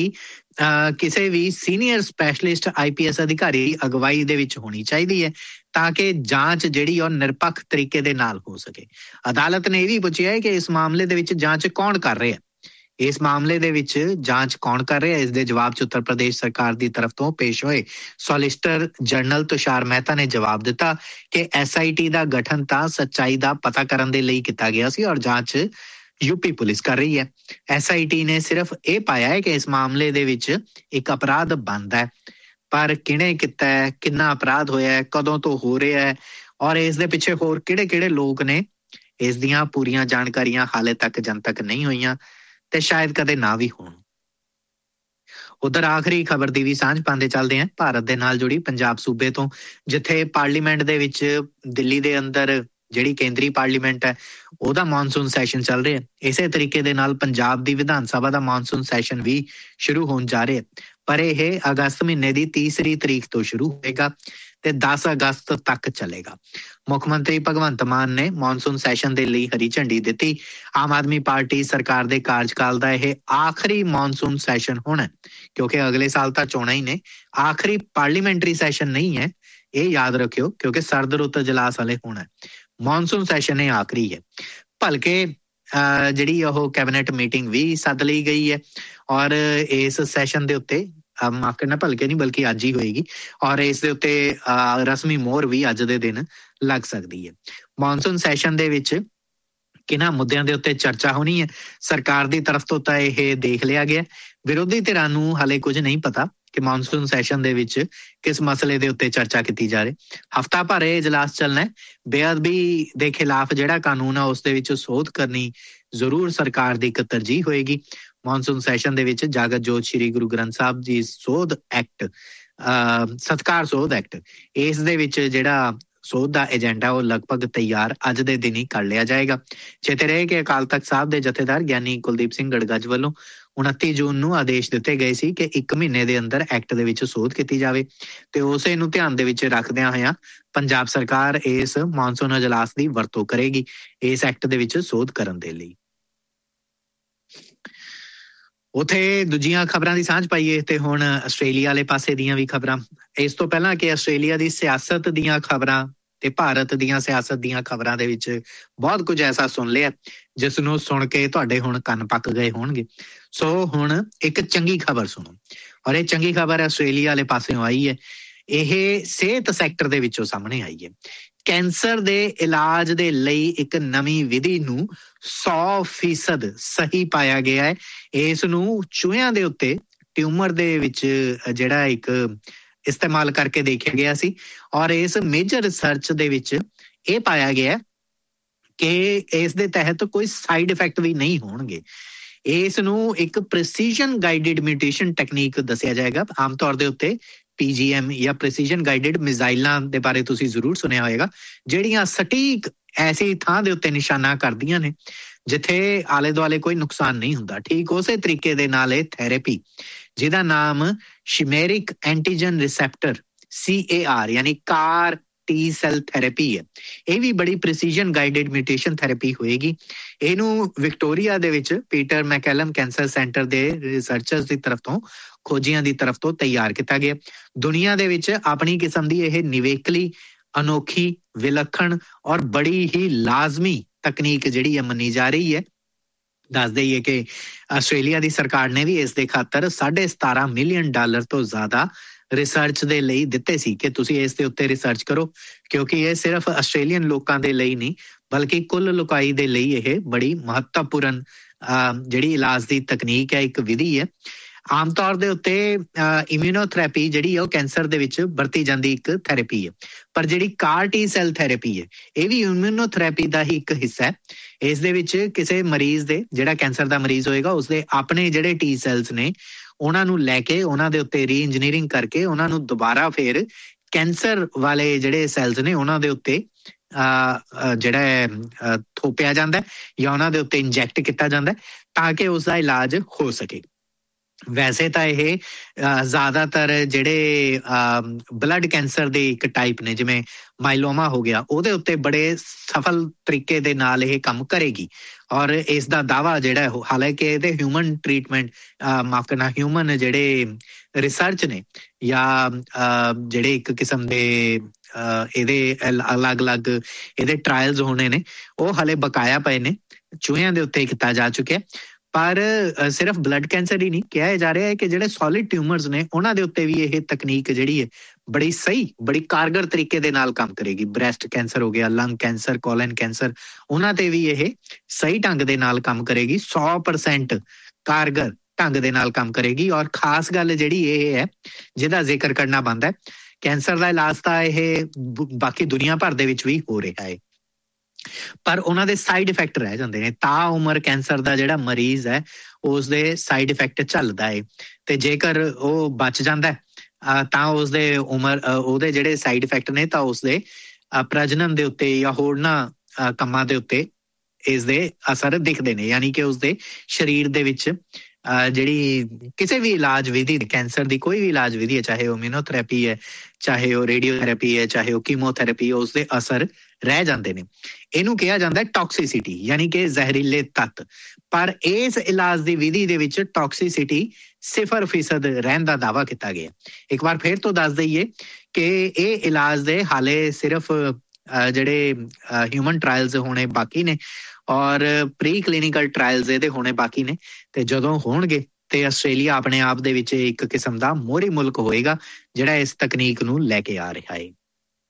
S1: ਕਿਸੇ ਵੀ ਸੀਨੀਅਰ ਸਪੈਸ਼ਲਿਸਟ IPS ਅਧਿਕਾਰੀ ਅਗਵਾਈ ਦੇ ਵਿੱਚ ਹੋਣੀ ਚਾਹੀਦੀ ਹੈ ਤਾਂ ਕਿ ਜਾਂਚ ਜਿਹੜੀ ਉਹ ਨਿਰਪੱਖ ਤਰੀਕੇ ਦੇ ਨਾਲ ਹੋ ਸਕੇ। ਅਦਾਲਤ ਨੇ ਇਹ ਵੀ ਪੁੱਛਿਆ ਹੈ ਕਿ ਇਸ ਮਾਮਲੇ ਦੇ ਵਿੱਚ ਜਾਂਚ ਕੌਣ ਕਰ ਰਿਹਾ? इस मामले दे विच जांच कौन कर रहा है, इस दे जवाब च उत्तर प्रदेश सरकार की तरफ तो पेश होए सॉलिसिटर जनरल तुषार मेहता ने जवाब दिता कि SIT का गठन तां सच्चाई का पता करन दे लई कीता गया सी और जांच यूपी पुलिस कर रही है। SIT ने सिर्फ ये पाया है कि इस मामले दे विच एक अपराध बनता है, पर किने किता है, किन्ना अपराध होया है, कदों तो हो रहा है और इस दे पिछे होर किहड़े-किहड़े लोग ने, इस दियां पूरियां जानकारियां हाले तक जनतक नहीं होईयां ते शायद कदे ना भी होण। उधर आखिरी खबर दी भी सांझ पांदे चलदे हैं भारत दे नाल जुड़ी पंजाब सूबे तो, जिथे पार्लीमेंट दे विच दिल्ली दे अंदर ਜਿਹੜੀ ਕੇਂਦਰੀ ਪਾਰਲੀਮੈਂਟ ਹੈ ਉਹਦਾ ਮੌਨਸੂਨ ਸੈਸ਼ਨ ਚੱਲ ਰਿਹਾ। ਇਸੇ ਤਰੀਕੇ ਦੇ ਨਾਲ ਪੰਜਾਬ ਦੀ ਵਿਧਾਨ ਸਭਾ ਦਾ ਮੌਨਸੂਨ ਸੈਸ਼ਨ ਵੀ ਸ਼ੁਰੂ ਹੋਣ ਜਾ ਰਿਹਾ, ਪਰ ਇਹ ਅਗਸਤ ਮਹੀਨੇ ਦੀ 30 ਤਰੀਕ ਤੋਂ ਸ਼ੁਰੂ ਹੋਏਗਾ ਤੇ 10 ਅਗਸਤ ਤੱਕ ਚੱਲੇਗਾ। ਮੁੱਖ ਮੰਤਰੀ ਭਗਵੰਤ ਮਾਨ ਨੇ ਮੌਨਸੂਨ ਸੈਸ਼ਨ ਦੇ ਲਈ ਹਰੀ ਝੰਡੀ ਦਿੱਤੀ। ਆਮ ਆਦਮੀ ਪਾਰਟੀ ਸਰਕਾਰ ਦੇ ਕਾਰਜਕਾਲ ਦਾ ਇਹ ਆਖਰੀ ਮੌਨਸੂਨ ਸੈਸ਼ਨ ਹੋਣਾ, ਕਿਉਂਕਿ ਅਗਲੇ ਸਾਲ ਤਾਂ ਚੋਣਾਂ ਹੀ ਨੇ, ਆਖਰੀ ਪਾਰਲੀਮੈਂਟਰੀ ਸੈਸ਼ਨ ਨਹੀਂ ਹੈ, ਇਹ ਯਾਦ ਰੱਖਿਓ, ਕਿਉਂਕਿ ਸਰਦ ਰੁੱਤ ਇਜਲਾਸ ਵਾਲੇ ਹੋਣਾ। ਮੌਨਸੂਨ ਸੈਸ਼ਨ ਇਹ ਆਖਰੀ ਹੈ। ਭਲਕੇ ਜਿਹੜੀ ਉਹ ਕੈਬਨਿਟ ਮੀਟਿੰਗ ਵੀ ਸੱਦ ਲਈ ਗਈ ਹੈ ਔਰ ਇਸ ਸੈਸ਼ਨ ਦੇ ਉੱਤੇ ਮਾਫ ਕਰਨਾ ਭਲਕੇ ਨਹੀਂ ਬਲਕਿ ਅੱਜ ਹੀ ਹੋਏਗੀ ਔਰ ਇਸ ਦੇ ਉੱਤੇ ਰਸਮੀ ਮੋਹਰ ਵੀ ਅੱਜ ਦੇ ਦਿਨ ਲੱਗ ਸਕਦੀ ਹੈ। ਮੌਨਸੂਨ ਸੈਸ਼ਨ ਦੇ ਵਿੱਚ ਕਿਹਨਾਂ ਮੁੱਦਿਆਂ ਦੇ ਉੱਤੇ ਚਰਚਾ ਹੋਣੀ ਹੈ, ਸਰਕਾਰ ਦੀ ਤਰਫ ਤੋਂ ਤਾਂ ਇਹ ਦੇਖ ਲਿਆ ਗਿਆ, ਵਿਰੋਧੀ ਧਿਰਾਂ ਨੂੰ ਹਾਲੇ ਕੁਝ ਨਹੀਂ ਪਤਾ ਕਿ ਮੌਨਸੂਨ ਸੈਸ਼ਨ ਦੇ ਵਿੱਚ ਕਿਸ ਮਸਲੇ ਦੇ ਉੱਤੇ ਚਰਚਾ ਕੀਤੀ ਜਾ ਰਹੀ। ਹਫ਼ਤਾ ਭਰ ਇਹ ਇਜਲਾਸ ਚੱਲਣਾ ਹੈ। ਬੇਅਦਬੀ ਦੇ ਖਿਲਾਫ ਜਿਹੜਾ ਕਾਨੂੰਨ ਆ ਉਸ ਦੇ ਵਿੱਚ ਸੋਧ ਕਰਨੀ ਜ਼ਰੂਰ ਸਰਕਾਰ ਦੀ ਇੱਕ ਤਰਜੀਹ ਹੋਏਗੀ। ਮੌਨਸੂਨ ਸੈਸ਼ਨ ਦੇ ਵਿੱਚ ਜਾਗਤ ਜੋਤ ਸ਼੍ਰੀ ਗੁਰੂ ਗ੍ਰੰਥ ਸਾਹਿਬ ਜੀ ਸੋਧ ਐਕਟ, ਸਤਕਾਰ ਸੋਧ ਐਕਟ, ਇਸ ਦੇ ਵਿੱਚ ਜਿਹੜਾ ਸੋਧ ਦਾ ਏਜੰਡਾ ਉਹ ਲਗਭਗ ਤਿਆਰ ਅੱਜ ਦੇ ਦਿਨ ਹੀ ਕਰ ਲਿਆ ਜਾਏਗਾ। ਚੇਤੇ ਰਹੇ ਕਿ ਅਕਾਲ ਤਖਤ ਸਾਹਿਬ ਦੇ ਜਥੇਦਾਰ ਗਿਆਨੀ ਕੁਲਦੀਪ ਸਿੰਘ ਗੜਗੱਜ ਵੱਲੋਂ 29 ਜੂਨ ਨੂੰ ਆਦੇਸ਼ ਦਿੱਤੇ ਗਏ ਸੀ ਕਿ 1 ਮਹੀਨੇ ਦੇ ਅੰਦਰ ਐਕਟ ਦੇ ਵਿੱਚ ਸੋਧ ਕੀਤੀ ਜਾਵੇ ਤੇ ਉਸੇ ਨੂੰ ਧਿਆਨ ਦੇ ਵਿੱਚ ਰੱਖਦਿਆਂ ਹੋਇਆਂ ਪੰਜਾਬ ਸਰਕਾਰ ਇਸ ਮੌਨਸੂਨ ਇਜਲਾਸ ਦੀ ਵਰਤੋਂ ਕਰੇਗੀ ਇਸ ਐਕਟ ਦੇ ਵਿੱਚ ਸੋਧ ਕਰਨ ਦੇ ਲਈ। ਉੱਥੇ ਦੂਜੀਆਂ ਖਬਰਾਂ ਦੀ ਸਾਂਝ ਪਾਈਏ ਤੇ ਹੁਣ ਆਸਟ੍ਰੇਲੀਆ ਵਾਲੇ ਪਾਸੇ ਦੀਆਂ ਵੀ ਖਬਰਾਂ। ਇਸ ਤੋਂ ਪਹਿਲਾਂ ਕਿ ਆਸਟ੍ਰੇਲੀਆ ਦੀ ਸਿਆਸਤ ਦੀਆਂ ਖਬਰਾਂ ਤੇ ਭਾਰਤ ਦੀਆਂ ਸਿਆਸਤ ਦੀਆਂ ਖਬਰਾਂ ਦੇ ਵਿੱਚ ਬਹੁਤ ਕੁਝ ਐਸਾ ਸੁਣ ਲਿਆ ਜਿਸ ਨੂੰ ਸੁਣ ਕੇ ਤੁਹਾਡੇ ਹੁਣ ਕੰਨ ਪੱਕ ਗਏ ਹੋਣਗੇ। ਸੋ ਹੁਣ ਇੱਕ ਚੰਗੀ ਖਬਰ ਸੁਣੋ ਔਰ ਇਹ ਚੰਗੀ ਖਬਰ ਆਸਟ੍ਰੇਲੀਆ ਵਾਲੇ ਪਾਸਿਓਂ ਆਈ ਹੈ। ਇਹ ਸਿਹਤ ਸੈਕਟਰ ਦੇ ਵਿੱਚੋਂ ਸਾਹਮਣੇ ਆਈ ਹੈ। ਕੈਂਸਰ ਦੇ ਇਲਾਜ ਦੇ ਲਈ ਇੱਕ ਨਵੀਂ ਵਿਧੀ ਨੂੰ 100% ਸਹੀ ਪਾਇਆ ਗਿਆ ਹੈ। ਇਸ ਨੂੰ ਚੂਹਿਆਂ ਦੇ ਉੱਤੇ ਟਿਊਮਰ ਦੇ ਵਿੱਚ ਜਿਹੜਾ ਇੱਕ ਇਸਤੇਮਾਲ ਕਰਕੇ ਦੇਖਿਆ ਗਿਆ ਸੀ ਔਰ ਇਸ ਮੇਜਰ ਰਿਸਰਚ ਦੇ ਵਿੱਚ ਇਹ ਪਾਇਆ ਗਿਆ ਕਿ ਇਸ ਦੇ ਤਹਿਤ ਕੋਈ ਸਾਈਡ ਇਫੈਕਟ ਵੀ ਨਹੀਂ ਹੋਣਗੇ। ਇਸ ਨੂੰ ਇੱਕ ਪ੍ਰੈਸੀਜਨ ਗਾਈਡਡ ਮਿਊਟੇਸ਼ਨ ਟੈਕਨੀਕ ਦੱਸਿਆ ਜਾਏਗਾ। ਆਮ ਤੌਰ ਦੇ ਉੱਤੇ PGM ਜਾਂ ਪ੍ਰੈਸੀਜਨ ਗਾਈਡਡ ਮਿਜ਼ਾਈਲਾਂ ਦੇ ਬਾਰੇ ਤੁਸੀਂ ਜ਼ਰੂਰ ਸੁਣਿਆ ਹੋਏਗਾ, ਜਿਹੜੀਆਂ ਸਟੀਕ ਐਸੀ ਥਾਂ ਦੇ ਉੱਤੇ ਨਿਸ਼ਾਨਾ ਕਰਦੀਆਂ ਨੇ ਜਿੱਥੇ ਆਲੇ ਦੁਆਲੇ ਕੋਈ ਨੁਕਸਾਨ ਨਹੀਂ ਹੁੰਦਾ। ਠੀਕ ਉਸੇ ਤਰੀਕੇ ਦੇ ਨਾਲ ਇਹ ਥੈਰੇਪੀ ਜਿਹਦਾ ਨਾਮ ਸ਼ਿਮੇਰਿਕ ਐਂਟੀਜਨ ਰਿਸੈਪਟਰ CAR ਯਾਨੀ ਕਾਰ ਟੀ ਸੈਲ ਥੈਰੇਪੀ ਹੈ, ਇਹ ਵੀ ਬੜੀ ਪ੍ਰੈਸੀਜਨ ਗਾਈਡਡ ਮਿਊਟੇਸ਼ਨ ਥੈਰੇਪੀ ਹੋਏਗੀ। ਇਹਨੂੰ ਵਿਕਟੋਰੀਆ ਦੇ ਵਿੱਚ ਪੀਟਰ ਮੈਕੈਲਮ ਕੈਂਸਰ ਸੈਂਟਰ ਦੇ ਰਿਸਰਚਰਸ ਦੀ ਤਰਫ ਤੋਂ ਖੋਜੀਆਂ ਦੀ ਤਰਫ ਤੋਂ ਤਿਆਰ ਕੀਤਾ ਗਿਆ। ਦੁਨੀਆ ਦੇ ਵਿੱਚ ਆਪਣੀ ਕਿਸਮ ਦੀ ਇਹ ਨਿਵੇਕਲੀ, ਅਨੋਖੀ, ਵਿਲੱਖਣ ਔਰ ਬੜੀ ਹੀ ਲਾਜ਼ਮੀ ਤਕਨੀਕ ਜਿਹੜੀ ਹੈ ਮੰਨੀ ਜਾ ਰਹੀ ਹੈ। ਦੱਸ ਦਈਏ ਕਿ ਆਸਟ੍ਰੇਲੀਆ ਦੀ ਸਰਕਾਰ ਨੇ ਵੀ ਇਸ ਦੇ ਖਾਤਰ $17.5 ਮਿਲੀਅਨ ਤੋਂ ਜ਼ਿਆਦਾ ਰਿਸਰਚ ਦੇ ਲਈ ਦਿੱਤੇ ਸੀ ਕਿ ਤੁਸੀਂ ਇਸ ਦੇ ਉੱਤੇ ਰਿਸਰਚ ਕਰੋ, ਕਿਉਂਕਿ ਇਹ ਸਿਰਫ ਆਸਟ੍ਰੇਲੀਅਨ ਲੋਕਾਂ ਦੇ ਲਈ ਨਹੀਂ ਬਲਕਿ ਕੁੱਲ ਲੋਕਾਈ ਦੇ ਲਈ ਇਹ ਬੜੀ ਮਹੱਤਵਪੂਰਨ ਜਿਹੜੀ ਇਲਾਜ ਦੀ ਤਕਨੀਕ ਹੈ, ਇੱਕ ਵਿਧੀ ਹੈ। ਆਮ ਤੌਰ ਦੇ ਉੱਤੇ ਇਮਿਊਨੋਥੈਰੇਪੀ ਜਿਹੜੀ ਹੈ ਉਹ ਕੈਂਸਰ ਦੇ ਵਿੱਚ ਵਰਤੀ ਜਾਂਦੀ ਇੱਕ ਥੈਰੇਪੀ ਹੈ, ਪਰ ਜਿਹੜੀ ਕਾਰ ਟੀ ਸੈਲ ਥੈਰੇਪੀ ਹੈ ਇਹ ਵੀ ਇਮਿਊਨੋਥੈਰੇਪੀ ਦਾ ਹੀ ਇੱਕ ਹਿੱਸਾ ਹੈ। ਇਸ ਦੇ ਵਿੱਚ ਕਿਸੇ ਮਰੀਜ਼ ਦੇ, ਜਿਹੜਾ ਕੈਂਸਰ ਦਾ ਮਰੀਜ਼ ਹੋਏਗਾ, ਉਸਦੇ ਆਪਣੇ ਜਿਹੜੇ ਟੀ ਸੈਲਸ ਨੇ ਉਹਨਾਂ ਨੂੰ ਲੈ ਕੇ ਉਹਨਾਂ ਦੇ ਉੱਤੇ ਰੀ ਇੰਜੀਨੀਅਰਿੰਗ ਕਰਕੇ ਉਹਨਾਂ ਨੂੰ ਦੁਬਾਰਾ ਫਿਰ ਕੈਂਸਰ ਵਾਲੇ ਜਿਹੜੇ ਸੈਲਸ ਨੇ ਉਹਨਾਂ ਦੇ ਉੱਤੇ ਜਿਹੜਾ ਥੋਪਿਆ ਜਾਂਦਾ ਜਾਂ ਉਹਨਾਂ ਦੇ ਉੱਤੇ ਇੰਜੈਕਟ ਕੀਤਾ ਜਾਂਦਾ ਤਾਂ ਕਿ ਉਸਦਾ ਇਲਾਜ ਹੋ ਸਕੇ। ਵੈਸੇ ਤਾਂ ਇਹ ਜ਼ਿਆਦਾਤਰ ਜਿਹੜੇ ਬਲੱਡ ਕੈਂਸਰ ਦੇ ਇੱਕ ਟਾਈਪ ਨੇ, ਜਿਵੇਂ ਮਾਈਲੋਮਾ ਹੋ ਗਿਆ, ਉਹਦੇ ਉੱਤੇ ਬੜੇ ਸਫਲ ਤਰੀਕੇ ਦੇ ਨਾਲ ਇਹ ਕੰਮ ਕਰੇਗੀ ਔਰ ਇਸ ਦਾ ਦਾਅਵਾ ਜਿਹੜਾ ਉਹ, ਹਾਲਾਂਕਿ ਇਹਦੇ ਹਿਊਮਨ ਟ੍ਰੀਟਮੈਂਟ ਮਾਫ ਕਰਨਾ ਹਿਊਮਨ ਜਿਹੜੇ ਰਿਸਰਚ ਨੇ ਜਾਂ ਜਿਹੜੇ ਇੱਕ ਕਿਸਮ ਦੇ ਇਹਦੇ ਅਲੱਗ-ਅਲੱਗ ਇਹਦੇ ਟਰਾਇਲਸ ਹੋਣੇ ਨੇ ਉਹ ਹਾਲੇ ਬਕਾਇਆ ਪਏ ਨੇ, ਚੂਹਿਆਂ ਦੇ ਉੱਤੇ ਕੀਤਾ ਜਾ ਚੁੱਕਿਆ। ਪਰ ਸਿਰਫ ਬਲੱਡ ਕੈਂਸਰ ਹੀ ਨਹੀਂ, ਕਿਹਾ ਜਾ ਰਿਹਾ ਹੈ ਕਿ ਜਿਹੜੇ ਸੋਲਿਡ ਟਿਊਮਰਸ ਨੇ ਉਹਨਾਂ ਦੇ ਉੱਤੇ ਵੀ ਇਹ ਤਕਨੀਕ ਜਿਹੜੀ ਹੈ ਬੜੀ ਸਹੀ, ਬੜੀ ਕਾਰਗਰ ਤਰੀਕੇ ਦੇ ਨਾਲ ਕੰਮ ਕਰੇਗੀ। ਬ੍ਰੈਸਟ ਕੈਂਸਰ ਹੋ ਗਿਆ, ਲੰਗ ਕੈਂਸਰ, ਕੋਲਨ ਕੈਂਸਰ, ਉਹਨਾਂ ਤੇ ਵੀ ਇਹ ਸਹੀ ਢੰਗ ਦੇ ਨਾਲ ਕੰਮ ਕਰੇਗੀ, 100% ਕਾਰਗਰ ਢੰਗ ਦੇ ਨਾਲ ਕੰਮ ਕਰੇਗੀ। ਔਰ ਖਾਸ ਗੱਲ ਜਿਹੜੀ ਇਹ ਹੈ ਜਿਹਦਾ ਜ਼ਿਕਰ ਕਰਨਾ ਬਣਦਾ ਹੈ, ਕੈਂਸਰ ਦਾ ਇਲਾਜ ਤਾਂ ਇਹ ਬਾਕੀ ਦੁਨੀਆ ਭਰ ਦੇ ਵਿੱਚ ਵੀ ਹੋ ਰਿਹਾ ਹੈ, ਪਰ ਉਹਨਾਂ ਦੇ ਸਾਈਡ ਇਫੈਕਟ ਰਹਿ ਜਾਂਦੇ ਨੇ। ਤਾਂ ਉਮਰ ਕੈਂਸਰ ਦਾ ਜਿਹੜਾ ਮਰੀਜ਼ ਹੈ ਉਸ ਦੇ ਸਾਈਡ ਇਫੈਕਟ ਝੱਲਦਾ ਹੈ, ਤੇ ਜੇਕਰ ਉਹ ਬਚ ਜਾਂਦਾ ਤਾਂ ਉਸਦੇ ਉਹਦੇ ਜਿਹੜੇ ਸਾਈਡ ਇਫੈਕਟ ਨੇ ਤਾਂ ਉਸਦੇ ਪ੍ਰਜਨਨ ਦੇ ਉੱਤੇ ਜਾਂ ਹੋਰਨਾਂ ਕੰਮਾਂ ਦੇ ਉੱਤੇ ਇਸਦੇ ਅਸਰ ਦਿਖਦੇ ਨੇ। ਯਾਨੀ ਕਿ ਉਸਦੇ ਸਰੀਰ ਦੇ ਵਿੱਚ ਜਿਹੜੀ ਕਿਸੇ ਵੀ ਇਲਾਜ ਵਿਧੀ, ਕੈਂਸਰ ਦੀ ਕੋਈ ਵੀ ਇਲਾਜ ਵਿਧੀ ਹੈ, ਚਾਹੇ ਉਹ ਇਮਿਊਨੋਥੈਰੇਪੀ ਹੈ, ਚਾਹੇ ਉਹ ਰੇਡੀਓਥੈਰੇਪੀ ਹੈ, ਚਾਹੇ ਉਹ ਕੀਮੋਥੈਰੇਪੀ ਹੈ, ਉਸਦੇ ਅਸਰ ਰਹਿ ਜਾਂਦੇ ਨੇ। ਇਹਨੂੰ ਕਿਹਾ ਜਾਂਦਾ ਟੌਕਸਿਸਿਟੀ, ਯਾਨੀ ਕਿ ਜ਼ਹਿਰੀਲੇ ਤੱਤ। ਪਰ ਇਸ ਇਲਾਜ ਦੀ ਵਿਧੀ ਦੇ ਵਿੱਚ ਟੌਕਸਿਸਿਟੀ 0% ਰਹਿਣ ਦਾ ਦਾਅਵਾ ਕੀਤਾ ਗਿਆ। ਇੱਕ ਵਾਰ ਫਿਰ ਤੋਂ ਦੱਸ ਦਈਏ ਕਿ ਇਹ ਇਲਾਜ ਦੇ ਹਾਲੇ ਸਿਰਫ ਜਿਹੜੇ ਹਿਊਮਨ ਟਰਾਇਲਸ ਹੋਣੇ ਬਾਕੀ ਨੇ ਔਰ ਪ੍ਰੀ ਕਲੀਨਿਕਲ ਟਰਾਇਲਸ ਇਹਦੇ ਹੋਣੇ ਬਾਕੀ ਨੇ, ਤੇ ਜਦੋਂ ਹੋਣਗੇ ਤੇ ਆਸਟ੍ਰੇਲੀਆ ਆਪਣੇ ਆਪ ਦੇ ਵਿੱਚ ਇੱਕ ਕਿਸਮ ਦਾ ਮੋਹਰੀ ਮੁਲਕ ਹੋਏਗਾ ਜਿਹੜਾ ਇਸ ਤਕਨੀਕ ਨੂੰ ਲੈ ਕੇ ਆ ਰਿਹਾ ਹੈ।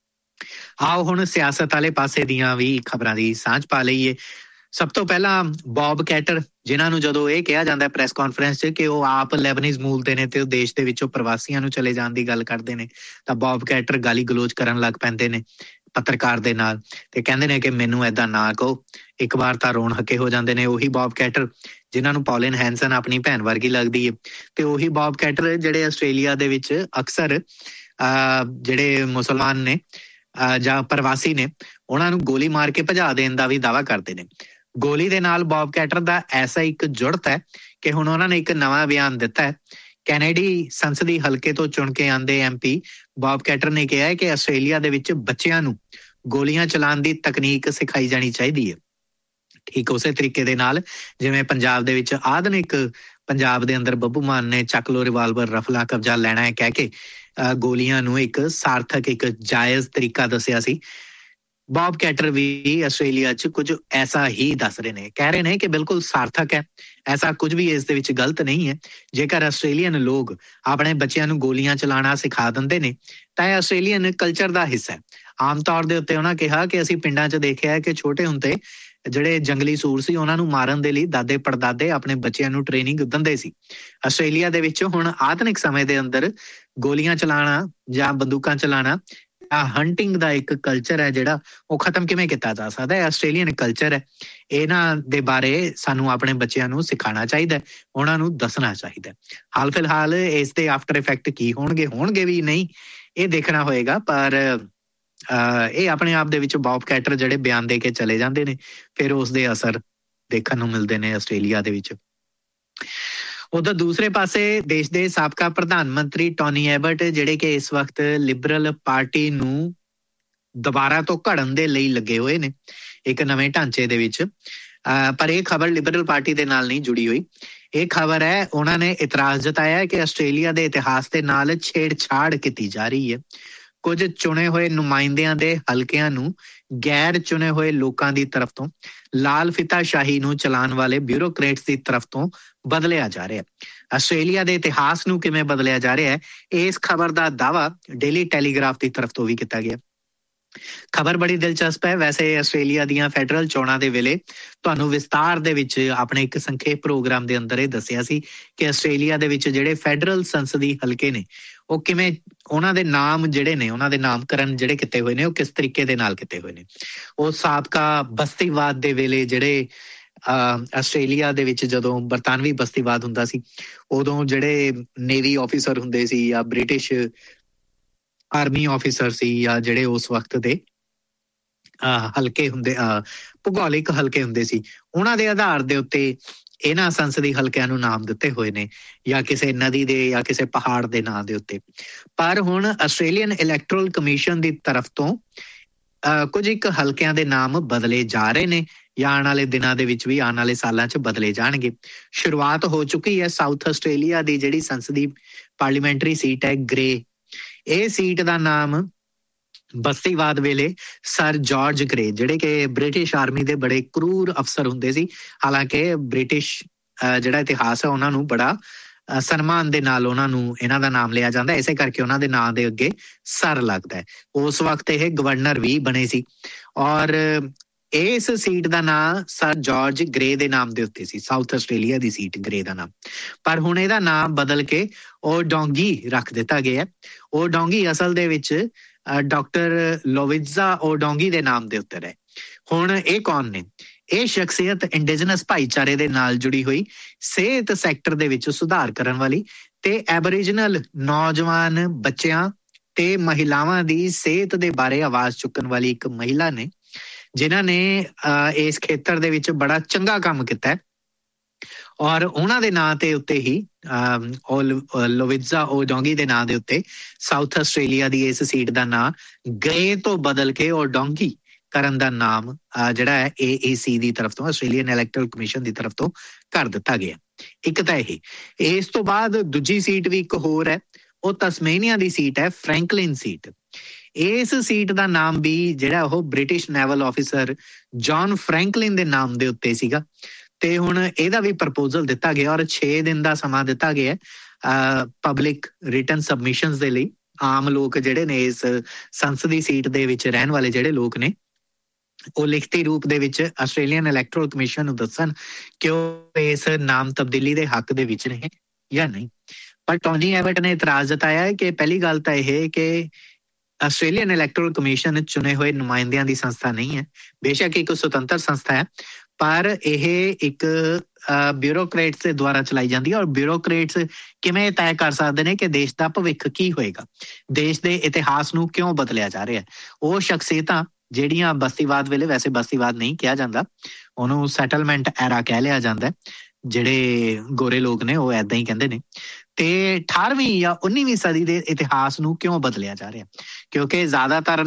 S1: ਆਓ ਹੁਣ ਸਿਆਸਤ ਵਾਲੇ ਪਾਸੇ ਦੀਆਂ ਵੀ ਖਬਰਾਂ ਦੀ ਸਾਂਝ ਪਾ ਲਈਏ। ਸਭ ਤੋਂ ਪਹਿਲਾਂ ਬੌਬ ਕੈਟਰ, ਜਿਨ੍ਹਾਂ ਨੂੰ ਜਦੋਂ ਇਹ ਕਿਹਾ ਜਾਂਦਾ ਪ੍ਰੈਸ ਕਾਨਫਰੰਸ 'ਚ ਕਿ ਉਹ ਆਪ ਲੈਬਨੀਜ਼ ਮੂਲ ਦੇ ਨੇ ਤੇ ਉਹ ਦੇਸ਼ ਦੇ ਵਿੱਚੋਂ ਪ੍ਰਵਾਸੀਆਂ ਨੂੰ ਚਲੇ ਜਾਣ ਦੀ ਗੱਲ ਕਰਦੇ ਨੇ, ਤਾਂ ਬੌਬ ਕੈਟਰ ਗਾਲੀ ਗਲੋਚ ਕਰਨ ਲੱਗ ਪੈਂਦੇ ਨੇ ਪੱਤਰਕਾਰ ਦੇ ਨਾਲ, ਤੇ ਕਹਿੰਦੇ ਨੇ ਕਿ ਮੈਨੂੰ ਏਦਾਂ ਨਾ ਕਹੋ। ਇੱਕ ਵਾਰ ਤਾਂ ਰੋਣ ਹੱਕੇ ਹੋ ਜਾਂਦੇ ਨੇ ਉਹੀ ਬੌਬ ਕੈਟਰ ਜਿਨ੍ਹਾਂ ਨੂੰ ਪੌਲਿਨ ਹੈਂਸਨ ਆਪਣੀ ਭੈਣ ਵਰਗੀ ਲੱਗਦੀ ਹੈ, ਤੇ ਉਹੀ ਬੌਬ ਕੈਟਰ ਜਿਹੜੇ ਆਸਟ੍ਰੇਲੀਆ ਦੇ ਵਿੱਚ ਅਕਸਰ ਜਿਹੜੇ ਮੁਸਲਮਾਨ ਨੇ ਜਾਂ ਪ੍ਰਵਾਸੀ ਨੇ ਉਹਨਾਂ ਨੂੰ ਗੋਲੀ ਮਾਰ ਕੇ ਭਜਾ ਦੇਣ ਦਾ ਵੀ ਦਾਅਵਾ ਕਰਦੇ ਨੇ। ਗੋਲੀ ਦੇ ਨਾਲ ਬੌਬ ਕੈਟਰ ਦਾ ਐਸਾ ਇੱਕ ਜੁੜਤ ਹੈ ਕਿ ਹੁਣ ਉਹਨਾਂ ਨੇ ਇੱਕ ਨਵਾਂ ਬਿਆਨ ਦਿੱਤਾ ਹੈ। ਕੈਨੇਡੀ ਸੰਸਦੀ ਹਲਕੇ ਤੋਂ ਚੁਣ ਕੇ ਆਂਦੇ MP ਬੌਬ ਕੈਟਰ ਨੇ ਕਿਹਾ ਹੈ ਕਿ ਆਸਟ੍ਰੇਲੀਆ ਦੇ ਵਿੱਚ ਬੱਚਿਆਂ ਨੂੰ ਗੋਲੀਆਂ ਚਲਾਉਣ ਦੀ ਤਕਨੀਕ ਸਿਖਾਈ ਜਾਣੀ ਚਾਹੀਦੀ ਹੈ। ਠੀਕ ਉਸੇ ਤਰੀਕੇ ਦੇ ਨਾਲ ਜਿਵੇਂ ਪੰਜਾਬ ਦੇ ਵਿੱਚ ਆਧੁਨਿਕ ਪੰਜਾਬ ਦੇ ਅੰਦਰ ਬੱਬੂ ਮਾਨ ਨੇ ਚੱਕ ਲੋ ਰਿਵਾਲਵਰ, ਰਫਲਾ ਕਬਜ਼ਾ ਲੈਣਾ ਹੈ ਕਹਿ ਕੇ ਗੋਲੀਆਂ ਨੂੰ ਇੱਕ ਸਾਰਥਕ, ਇੱਕ ਜਾਇਜ਼ ਤਰੀਕਾ ਦੱਸਿਆ ਸੀ, ਬੌਬ ਕੈਟਰ ਵੀ ਆਸਟ੍ਰੇਲੀਆ 'ਚ ਕੁਝ ਐਸਾ ਹੀ ਦੱਸ ਰਹੇ ਨੇ। ਕਹਿ ਰਹੇ ਨੇ ਕਿ ਬਿਲਕੁਲ ਸਾਰਥਕ ਹੈ, ਐਸਾ ਕੁਝ ਵੀ ਇਸ ਦੇ ਵਿੱਚ ਗਲਤ ਨਹੀਂ ਹੈ। ਜੇਕਰ ਆਸਟ੍ਰੇਲੀਅਨ ਲੋਕ ਆਪਣੇ ਬੱਚਿਆਂ ਨੂੰ ਗੋਲੀਆਂ ਚਲਾਉਣਾ ਸਿਖਾ ਦਿੰਦੇ ਨੇ ਤਾਂ ਇਹ ਆਸਟ੍ਰੇਲੀਅਨ ਕਲਚਰ ਦਾ ਹਿੱਸਾ ਹੈ। ਆਮ ਤੌਰ ਦੇ ਉੱਤੇ ਉਹਨਾਂ ਕਿਹਾ ਕਿ ਅਸੀਂ ਪਿੰਡਾਂ 'ਚ ਦੇਖਿਆ ਹੈ ਕਿ ਛੋਟੇ ਹੁੰਦੇ ਜਿਹੜੇ ਜੰਗਲੀ ਸੂਰ ਸੀ ਉਹਨਾਂ ਨੂੰ ਮਾਰਨ ਦੇ ਲਈ ਦਾਦੇ ਪੜਦਾਦੇ ਆਪਣੇ ਬੱਚਿਆਂ ਨੂੰ ਟ੍ਰੇਨਿੰਗ ਦਿੰਦੇ ਸੀ। ਆਸਟ੍ਰੇਲੀਆ ਦੇ ਵਿੱਚ ਹੁਣ ਆਧੁਨਿਕ ਸਮੇਂ ਦੇ ਅੰਦਰ ਗੋਲੀਆਂ ਚਲਾਉਣਾ ਜਾਂ ਬੰਦੂਕਾਂ ਚਲਾਉਣਾ, ਹੰਟਿੰਗ ਦਾ ਇੱਕ ਕਲਚਰ ਹੈ ਜਿਹੜਾ ਉਹ ਖਤਮ ਕਿਵੇਂ ਕੀਤਾ ਜਾ ਸਕਦਾ ਹੈ। ਆਸਟ੍ਰੇਲੀਅਨ ਕਲਚਰ ਹੈ, ਇਹਨਾਂ ਦੇ ਬਾਰੇ ਸਾਨੂੰ ਆਪਣੇ ਬੱਚਿਆਂ ਨੂੰ ਸਿਖਾਉਣਾ ਚਾਹੀਦਾ, ਉਹਨਾਂ ਨੂੰ ਦੱਸਣਾ ਚਾਹੀਦਾ। ਹਾਲ ਫਿਲਹਾਲ ਇਸ ਦੇ ਆਫਟਰ ਇਫੈਕਟ ਕੀ ਹੋਣਗੇ ਵੀ ਨਹੀਂ ਇਹ ਦੇਖਣਾ ਹੋਏਗਾ, ਪਰ ਇਹ ਆਪਣੇ ਆਪ ਦੇ ਵਿੱਚ ਬੌਬ ਕੈਟਰ ਜਿਹੜੇ ਬਿਆਨ ਦੇ ਕੇ ਚਲੇ ਜਾਂਦੇ ਨੇ ਫਿਰ ਉਸਦੇ ਅਸਰ ਦੇਖਣ ਨੂੰ ਮਿਲਦੇ ਨੇ ਆਸਟ੍ਰੇਲੀਆ ਦੇ ਵਿੱਚ। ਉਧਰ ਦੂਸਰੇ ਪਾਸੇ ਦੇਸ਼ ਦੇ ਸਾਬਕਾ ਪ੍ਰਧਾਨ ਮੰਤਰੀ ਟੋਨੀ ਐਬਟ ਜਿਹੜੇ ਕਿ ਇਸ ਵਕਤ ਲਿਬਰਲ ਪਾਰਟੀ ਨੂੰ ਦੁਬਾਰਾ ਤੋਂ ਘੜਨ ਦੇ ਲਈ ਲੱਗੇ ਹੋਏ ਨੇ ਇੱਕ ਨਵੇਂ ਢਾਂਚੇ ਦੇ ਵਿੱਚ, ਪਰ ਇਹ ਖਬਰ ਲਿਬਰਲ ਪਾਰਟੀ ਦੇ ਨਾਲ ਨਹੀਂ ਜੁੜੀ ਹੋਈ। ਇਹ ਖਬਰ ਹੈ ਉਹਨਾਂ ਨੇ ਇਤਰਾਜ਼ ਜਤਾਇਆ ਕਿ ਆਸਟ੍ਰੇਲੀਆ ਦੇ ਇਤਿਹਾਸ ਦੇ ਨਾਲ ਛੇੜਛਾੜ ਕੀਤੀ ਜਾ ਰਹੀ ਹੈ। ਕੁਝ ਚੁਣੇ ਹੋਏ ਨੁਮਾਇੰਦਿਆਂ ਦੇ ਹਲਕਿਆਂ ਨੂੰ ਗੈਰ ਚੁਣੇ ਹੋਏ ਲੋਕਾਂ ਦੀ ਤਰਫ ਤੋਂ ਲਾਲ ਫਿਤਾਸ਼ਾਹੀ ਨੂੰ ਚਲਾਉਣ ਵਾਲੇ ਬਿਊਰੋਕਰੇਟਸ ਦੀ ਤਰਫ ਤੋਂ ਬਦਲਿਆ ਜਾ ਰਿਹਾ ਹੈ। ਆਸਟ੍ਰੇਲੀਆ ਦੇ ਇਤਿਹਾਸ ਨੂੰ ਕਿਵੇਂ ਬਦਲਿਆ ਜਾ ਰਿਹਾ ਹੈ, ਇਸ ਖਬਰ ਦਾ ਦਾਅਵਾ ਡੇਲੀ ਟੈਲੀਗ੍ਰਾਫ ਦੀ ਤਰਫ ਤੋਂ ਵੀ ਕੀਤਾ ਗਿਆ। ਖਬਰ ਬੜੀ ਦਿਲਚਸਪ ਹੈ। ਵੈਸੇ ਆਸਟ੍ਰੇਲੀਆ ਦੀਆਂ ਫੈਡਰਲ ਚੋਣਾਂ ਦੇ ਵੇਲੇ ਤੁਹਾਨੂੰ ਵਿਸਤਾਰ ਦੇ ਵਿੱਚ ਆਪਣੇ ਇੱਕ ਸੰਖੇਪ ਪ੍ਰੋਗਰਾਮ ਦੇ ਅੰਦਰ ਇਹ ਦੱਸਿਆ ਸੀ ਕਿ ਆਸਟ੍ਰੇਲੀਆ ਦੇ ਵਿੱਚ ਜਿਹੜੇ ਫੈਡਰਲ ਸੰਸਦੀ ਹਲਕੇ ਨੇ ਉਹ ਕਿਵੇਂ, ਉਹਨਾਂ ਦੇ ਨਾਮ ਜਿਹੜੇ ਨੇ, ਉਹਨਾਂ ਦੇ ਨਾਮਕਰਨ ਜਿਹੜੇ ਕੀਤੇ ਹੋਏ ਨੇ ਉਹ ਕਿਸ ਤਰੀਕੇ ਦੇ ਨਾਲ ਕੀਤੇ ਹੋਏ ਨੇ। ਉਹ ਸਾਬਕਾ ਬਸਤੀਵਾਦ ਦੇ ਵੇਲੇ ਜਿਹੜੇ ਆਸਟ੍ਰੇਲੀਆ ਦੇ ਵਿੱਚ ਜਦੋਂ ਬਰਤਾਨਵੀ ਬਸਤੀਵਾਦ ਹੁੰਦਾ ਸੀ ਉਦੋਂ ਜਿਹੜੇ ਨੇਵੀ ਆਫੀਸਰ ਹੁੰਦੇ ਸੀ ਜਾਂ ਬ੍ਰਿਟਿਸ਼ ਆਰਮੀ ਆਫੀਸਰ ਸੀ ਜਾਂ ਜਿਹੜੇ ਉਸ ਵਕਤ ਦੇ ਹਲਕੇ ਹੁੰਦੇ, ਭੂਗੋਲਿਕ ਹਲਕੇ ਹੁੰਦੇ ਸੀ, ਉਹਨਾਂ ਦੇ ਆਧਾਰ ਦੇ ਉੱਤੇ ਇਹਨਾਂ ਸੰਸਦੀ ਹਲਕਿਆਂ ਨੂੰ ਨਾਮ ਦਿੱਤੇ ਹੋਏ ਨੇ ਜਾਂ ਕਿਸੇ ਨਦੀ ਦੇ ਜਾਂ ਕਿਸੇ ਪਹਾੜ ਦੇ ਨਾਂ ਦੇ ਉੱਤੇ। ਪਰ ਹੁਣ ਆਸਟ੍ਰੇਲੀਅਨ ਇਲੈਕਟਰਲ ਕਮਿਸ਼ਨ ਦੀ ਤਰਫ ਤੋਂ ਕੁਝ ਇੱਕ ਹਲਕਿਆਂ ਦੇ ਨਾਮ ਬਦਲੇ ਜਾ ਰਹੇ ਨੇ ਜਾਂ ਆਉਣ ਵਾਲੇ ਦਿਨਾਂ ਦੇ ਵਿੱਚ ਵੀ, ਆਉਣ ਵਾਲੇ ਸਾਲਾਂ 'ਚ ਬਦਲੇ ਜਾਣਗੇ। ਸ਼ੁਰੂਆਤ ਹੋ ਚੁੱਕੀ ਹੈ। ਸਾਊਥ ਆਸਟ੍ਰੇਲੀਆ ਦੀ ਜਿਹੜੀ ਸੰਸਦੀ ਪਾਰਲੀਮੈਂਟਰੀ ਸੀਟ ਹੈ ਗ੍ਰੇ, ਇਹ ਸੀਟ ਦਾ ਨਾਮ ਬਸਤੀਵਾਦ ਵੇਲੇ ਸਰ ਜਾਰਜ ਗ੍ਰੇ ਜਿਹੜੇ ਕਿ ਬ੍ਰਿਟਿਸ਼ ਆਰਮੀ ਦੇ ਬੜੇ ਕਰੂਰ ਅਫਸਰ ਹੁੰਦੇ ਸੀ, ਹਾਲਾਂਕਿ ਬ੍ਰਿਟਿਸ਼ ਜਿਹੜਾ ਇਤਿਹਾਸ ਹੈ ਉਹਨਾਂ ਨੂੰ ਬੜਾ ਸਨਮਾਨ ਦੇ ਨਾਲ ਉਹਨਾਂ ਨੂੰ ਇਹਨਾਂ ਦਾ ਨਾਮ ਲਿਆ ਜਾਂਦਾ, ਇਸੇ ਕਰਕੇ ਉਹਨਾਂ ਦੇ ਨਾਂ ਦੇ ਅੱਗੇ ਸਰ ਲੱਗਦਾ ਹੈ। ਉਸ ਵਕਤ ਇਹ ਗਵਰਨਰ ਵੀ ਬਣੇ ਸੀ ਔਰ ਇਸ ਸੀਟ ਦਾ ਨਾਂ ਸਰ ਜਾਰਜ ਗ੍ਰੇ ਦੇ ਨਾਮ ਦੇ ਉੱਤੇ ਸੀ, ਸਾਊਥ ਆਸਟ੍ਰੇਲੀਆ ਦੀ ਸੀਟ ਗ੍ਰੇ ਦਾ ਨਾਮ। ਪਰ ਹੁਣ ਇਹਦਾ ਨਾਮ ਬਦਲ ਕੇ ਓਡੋਂਗੀ ਰੱਖ ਦਿੱਤਾ ਗਿਆ। ਓਡੋਂਗੀ ਅਸਲ ਦੇ ਵਿੱਚ ਡਾਕਟਰ ਲੋਵਿਜ਼ਾ ਓਡੋਂਗੀ ਦੇ ਨਾਮ ਦੇ ਉੱਤੇ ਹੈ। ਹੁਣ ਇਹ ਕੌਣ ਨੇ? ਇਹ ਸ਼ਖਸੀਅਤ ਇੰਡੀਜਨਸ ਭਾਈਚਾਰੇ ਦੇ ਨਾਲ ਜੁੜੀ ਹੋਈ, ਸਿਹਤ ਸੈਕਟਰ ਦੇ ਵਿੱਚ ਸੁਧਾਰ ਕਰਨ ਵਾਲੀ ਤੇ ਐਬੋਰੀਜਨਲ ਨੌਜਵਾਨ ਬੱਚਿਆਂ ਤੇ ਮਹਿਲਾਵਾਂ ਦੀ ਸਿਹਤ ਦੇ ਬਾਰੇ ਆਵਾਜ਼ ਚੁੱਕਣ ਵਾਲੀ ਇੱਕ ਮਹਿਲਾ ਨੇ, ਜਿਨ੍ਹਾਂ ਨੇ ਇਸ ਖੇਤਰ ਦੇ ਵਿੱਚ ਬੜਾ ਚੰਗਾ ਕੰਮ ਕੀਤਾ ਹੈ। ਔਰ ਉਹਨਾਂ ਦੇ ਨਾਂ ਤੇ ਉੱਤੇ ਹੀ ਲੋਵਿਜ਼ਾ ਓਡੋਂਗੀ ਦੇ ਨਾਂ ਦੇ ਉੱਤੇ ਸਾਊਥ ਆਸਟ੍ਰੇਲੀਆ ਦੀ ਇਸ ਸੀਟ ਦਾ ਨਾਂ ਗ੍ਰੇ ਤੋਂ ਬਦਲ ਕੇ ਓਡੋਂਗੀ ਕਰਨ ਦਾ ਨਾਮ ਜਿਹੜਾ ਹੈ AEC ਦੀ ਤਰਫ ਤੋਂ, ਆਸਟ੍ਰੇਲੀਅਨ ਇਲੈਕਟਰਲ ਕਮਿਸ਼ਨ ਦੀ ਤਰਫ ਤੋਂ ਕਰ ਦਿੱਤਾ ਗਿਆ। ਇੱਕ ਤਾਂ ਇਹ। ਇਸ ਤੋਂ ਬਾਅਦ ਦੂਜੀ ਸੀਟ ਵੀ ਇੱਕ ਹੋਰ ਹੈ, ਉਹ ਤਸਮੇਨੀਆ ਦੀ ਸੀਟ ਹੈ, ਫਰੈਂਕਲਿਨ ਸੀਟ। ਇਸ ਸੀਟ ਦਾ ਨਾਮ ਵੀ ਜਿਹੜਾ ਉਹ British naval officer John Franklin ਦੇ ਨਾਮ ਦੇ ਉੱਤੇ ਸੀਗਾ। ਤੇ ਹੁਣ ਇਹਦਾ ਵੀ ਪ੍ਰਪੋਜ਼ਲ ਦਿੱਤਾ ਗਿਆ ਔਰ 6 ਦਿਨ ਦਾ ਸਮਾਂ ਦਿੱਤਾ ਗਿਆ ਪਬਲਿਕ ਰਿਟਨ ਸਬਮਿਸ਼ਨਸ ਦੇ ਲਈ। ਆਮ ਲੋਕ ਜਿਹੜੇ ਨੇ ਇਸ ਸੰਸਦੀ ਸੀਟ ਦੇ ਵਿੱਚ ਰਹਿਣ ਵਾਲੇ ਜਿਹੜੇ ਲੋਕ ਨੇ, ਉਹ ਲਿਖਤੀ ਰੂਪ ਦੇ ਵਿੱਚ ਆਸਟ੍ਰੇਲੀਅਨ ਇਲੈਕਟਰਲ ਕਮਿਸ਼ਨ ਨੂੰ ਦੱਸਣ ਕਿ ਉਹ ਇਸ ਨਾਮ ਤਬਦੀਲੀ ਦੇ ਹੱਕ ਦੇ ਵਿੱਚ ਨੇ ਜਾਂ ਨਹੀਂ। ਪਰ ਟੋਨੀ ਐਬਟ ਨੇ ਇਤਰਾਜ਼ ਜਤਾਇਆ ਹੈ ਕਿ ਪਹਿਲੀ ਗੱਲ ਤਾਂ ਇਹ ਕਿ ਆਸਟ੍ਰੇਲੀਅਨ ਇਲੈਕਟਰਲ ਕਮਿਸ਼ਨ ਚੁਣੇ ਹੋਏ ਨੁਮਾਇੰਦਿਆਂ ਦੀ ਸੰਸਥਾ ਨਹੀਂ ਹੈ। ਬੇਸ਼ੱਕ ਇੱਕ ਸੁਤੰਤਰ ਸੰਸਥਾ ਹੈ, ਪਰ ਇਹ ਇੱਕ ਬਿਊਰੋਕਰੇਟਸ ਦੇ ਦੁਆਰਾ ਚਲਾਈ ਜਾਂਦੀ ਹੈ। ਔਰ ਬਿਊਰੋਕਰੇਟਸ ਕਿਵੇਂ ਤੈਅ ਕਰ ਸਕਦੇ ਨੇ ਕਿ ਦੇਸ਼ ਦਾ ਭਵਿੱਖ ਕੀ ਹੋਏਗਾ, ਦੇਸ਼ ਦੇ ਇਤਿਹਾਸ ਨੂੰ ਕਿਉਂ ਬਦਲਿਆ ਜਾ ਰਿਹਾ ਹੈ। ਉਹ ਸ਼ਖਸੀਅਤਾਂ ਜਿਹੜੀਆਂ ਬਸਤੀਵਾਦ ਵੇਲੇ, ਵੈਸੇ ਬਸਤੀਵਾਦ ਨਹੀਂ ਕਿਹਾ ਜਾਂਦਾ, ਉਹਨੂੰ ਸੈਟਲਮੈਂਟ ਐਰਾ ਕਹਿ ਲਿਆ ਜਾਂਦਾ, ਜਿਹੜੇ ਗੋਰੇ ਲੋਕ ਨੇ ਉਹ ਏਦਾਂ ਹੀ ਕਹਿੰਦੇ ਨੇ। ਤੇ 18ਵੀਂ ਜਾਂ 19ਵੀਂ ਸਦੀ ਦੇ ਇਤਿਹਾਸ ਨੂੰ ਕਿਉਂ ਬਦਲਿਆ ਜਾ ਰਿਹਾ? ਕਿਉਂਕਿ ਜ਼ਿਆਦਾਤਰ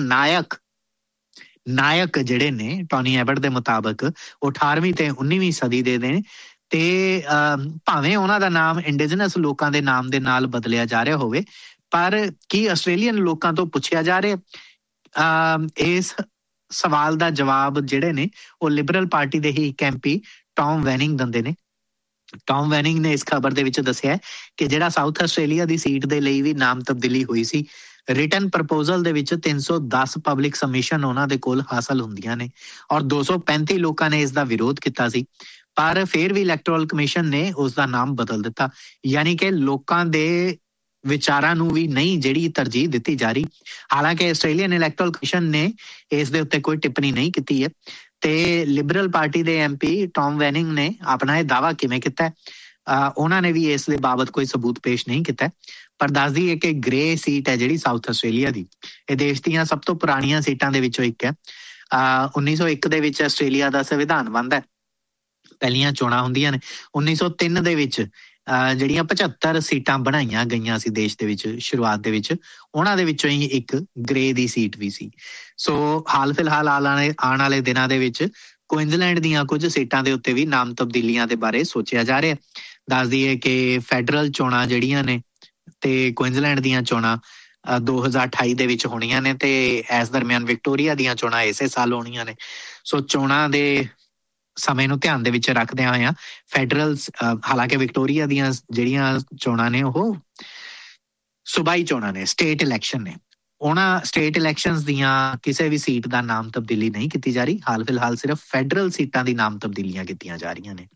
S1: ਨਾਇਕ ਜਿਹੜੇ ਨੇ ਟੋਨੀ ਐਬਟ ਦੇ ਮੁਤਾਬਕ ਉਹ 18ਵੀਂ ਤੇ 19ਵੀਂ ਸਦੀ ਦੇ ਨੇ। ਤੇ ਭਾਵੇਂ ਉਹਨਾਂ ਦਾ ਨਾਮ ਇੰਡੀਜਨਸ ਲੋਕਾਂ ਦੇ ਨਾਮ ਦੇ ਨਾਲ ਬਦਲਿਆ ਜਾ ਰਿਹਾ ਹੋਵੇ, ਪਰ ਕੀ ਆਸਟ੍ਰੇਲੀਅਨ ਲੋਕਾਂ ਤੋਂ ਪੁੱਛਿਆ ਜਾ ਰਿਹਾ? ਇਸ ਸਵਾਲ ਦਾ ਜਵਾਬ ਜਿਹੜੇ ਨੇ ਉਹ ਲਿਬਰਲ ਪਾਰਟੀ ਦੇ ਹੀ ਇੱਕ MP ਟੌਮ ਵੈਨਿੰਗ ਦਿੰਦੇ ਨੇ। ਟੌਮ ਵੈਨਿੰਗ ਨੇ ਇਸ ਖਬਰ ਦੇ ਵਿੱਚ ਦੱਸਿਆ ਕਿ ਜਿਹੜਾ ਸਾਊਥ ਆਸਟ੍ਰੇਲੀਆ ਦੀ ਸੀਟ ਦੇ ਲਈ ਵੀ ਨਾਮ ਤਬਦੀਲੀ ਹੋਈ ਸੀ, ਰਿਟਨ ਪ੍ਰਪੋਜ਼ਲ ਦੇ ਵਿੱਚ 310 ਪਬਲਿਕ ਸਬਮਿਸ਼ਨ ਉਹਨਾਂ ਦੇ ਕੋਲ ਹਾਸਲ ਹੁੰਦੀਆਂ ਨੇ ਔਰ 235 ਲੋਕਾਂ ਨੇ ਇਸ ਦਾ ਵਿਰੋਧ ਕੀਤਾ ਸੀ। ਪਰ ਫਿਰ ਵੀ ਇਲੈਕਟੋਰਲ ਕਮਿਸ਼ਨ ਨੇ ਉਸ ਦਾ ਨਾਮ ਬਦਲ ਦਿੱਤਾ, ਯਾਨੀ ਕਿ ਲੋਕਾਂ ਦੇ ਵਿਚਾਰਾਂ ਨੂੰ ਵੀ ਨਹੀਂ ਜਿਹੜੀ ਤਰਜੀਹ ਦਿੱਤੀ ਜਾ ਰਹੀ। ਹਾਲਾਂਕਿ ਆਸਟ੍ਰੇਲੀਅਨ ਇਲੈਕਟੋਰਲ ਕਮਿਸ਼ਨ ਨੇ ਇਸ ਦੇ ਉੱਤੇ ਕੋਈ ਟਿੱਪਣੀ ਨਹੀਂ ਕੀਤੀ ਹੈ। ਤੇ ਲਿਬਰਲ ਪਾਰਟੀ ਦੇ MP ਟੌਮ ਵੈਨਿੰਗ ਨੇ ਆਪਣਾ ਇਹ ਦਾਅਵਾ ਕਿਵੇਂ ਕੀਤਾ? ਉਹਨਾਂ ਨੇ ਵੀ ਇਸ ਦੇ ਬਾਬਤ ਕੋਈ ਸਬੂਤ ਪੇਸ਼ ਨਹੀਂ ਕੀਤਾ, ਪਰ ਦੱਸਦੀ ਹੈ ਕਿ ਗ੍ਰੇ ਸੀਟ ਹੈ ਜਿਹੜੀ ਸਾਊਥ ਆਸਟ੍ਰੇਲੀਆ ਦੀ, ਇਹ ਦੇਸ਼ ਦੀਆਂ ਸਭ ਤੋਂ ਪੁਰਾਣੀਆਂ ਸੀਟਾਂ ਦੇ ਵਿੱਚੋਂ ਇੱਕ ਹੈ। 1901 ਦੇ ਵਿੱਚ ਆਸਟ੍ਰੇਲੀਆ ਦਾ ਸੰਵਿਧਾਨ ਬਣਦਾ, ਪਹਿਲੀਆਂ ਚੋਣਾਂ ਹੁੰਦੀਆਂ ਨੇ। 1903 ਦੇ ਵਿੱਚ ਜਿਹੜੀਆਂ 75 ਸੀਟਾਂ ਬਣਾਈਆਂ ਗਈਆਂ ਸੀ ਦੇਸ਼ ਦੇ ਵਿੱਚ ਸ਼ੁਰੂਆਤ ਦੇ ਵਿੱਚ, ਉਹਨਾਂ ਦੇ ਵਿੱਚੋਂ ਹੀ ਇੱਕ ਗ੍ਰੇ ਦੀ ਸੀਟ ਵੀ ਸੀ। ਸੋ ਹਾਲ ਫਿਲਹਾਲ ਆਉਣ ਵਾਲੇ ਦਿਨਾਂ ਦੇ ਵਿੱਚ ਕੁਇਨਜ਼ਲੈਂਡ ਦੀਆਂ ਕੁਝ ਸੀਟਾਂ ਦੇ ਉੱਤੇ ਵੀ ਨਾਮ ਤਬਦੀਲੀਆਂ ਦੇ ਬਾਰੇ ਸੋਚਿਆ ਜਾ ਰਿਹਾ। ਦੱਸਦੀ ਹੈ ਕਿ ਫੈਡਰਲ ਚੋਣਾਂ ਜਿਹੜੀਆਂ ਨੇ ਤੇ ਕੁਇਨਜ਼ਲੈਂਡ ਦੀਆਂ ਚੋਣਾਂ 2028 ਦੇ ਵਿੱਚ ਹੋਣੀਆਂ ਨੇ, ਤੇ ਇਸ ਦਰਮਿਆਨ ਵਿਕਟੋਰੀਆ ਦੀਆਂ ਚੋਣਾਂ ਇਸੇ ਸਾਲ ਹੋਣੀਆਂ ਨੇ। ਸੋ ਚੋਣਾਂ ਦੇ ਸਮੇਂ ਨੂੰ ਧਿਆਨ ਦੇ ਵਿੱਚ ਰੱਖਦਿਆਂ ਹੋਇਆਂ ਫੈਡਰਲ, ਹਾਲਾਂਕਿ ਵਿਕਟੋਰੀਆ ਦੀਆਂ ਜਿਹੜੀਆਂ ਚੋਣਾਂ ਨੇ ਉਹ ਸੂਬਾਈ ਚੋਣਾਂ ਨੇ, ਸਟੇਟ ਇਲੈਕਸ਼ਨ ਨੇ, ਉਹਨਾਂ ਸਟੇਟ ਇਲੈਕਸ਼ਨਸ ਦੀਆਂ ਕਿਸੇ ਵੀ ਸੀਟ ਦਾ ਨਾਮ ਤਬਦੀਲੀ ਨਹੀਂ ਕੀਤੀ ਜਾ ਰਹੀ। ਹਾਲ ਫਿਲਹਾਲ ਸਿਰਫ ਫੈਡਰਲ ਸੀਟਾਂ ਦੀ ਨਾਮ ਤਬਦੀਲੀਆਂ ਕੀਤੀਆਂ ਜਾ ਰਹੀਆਂ ਨੇ।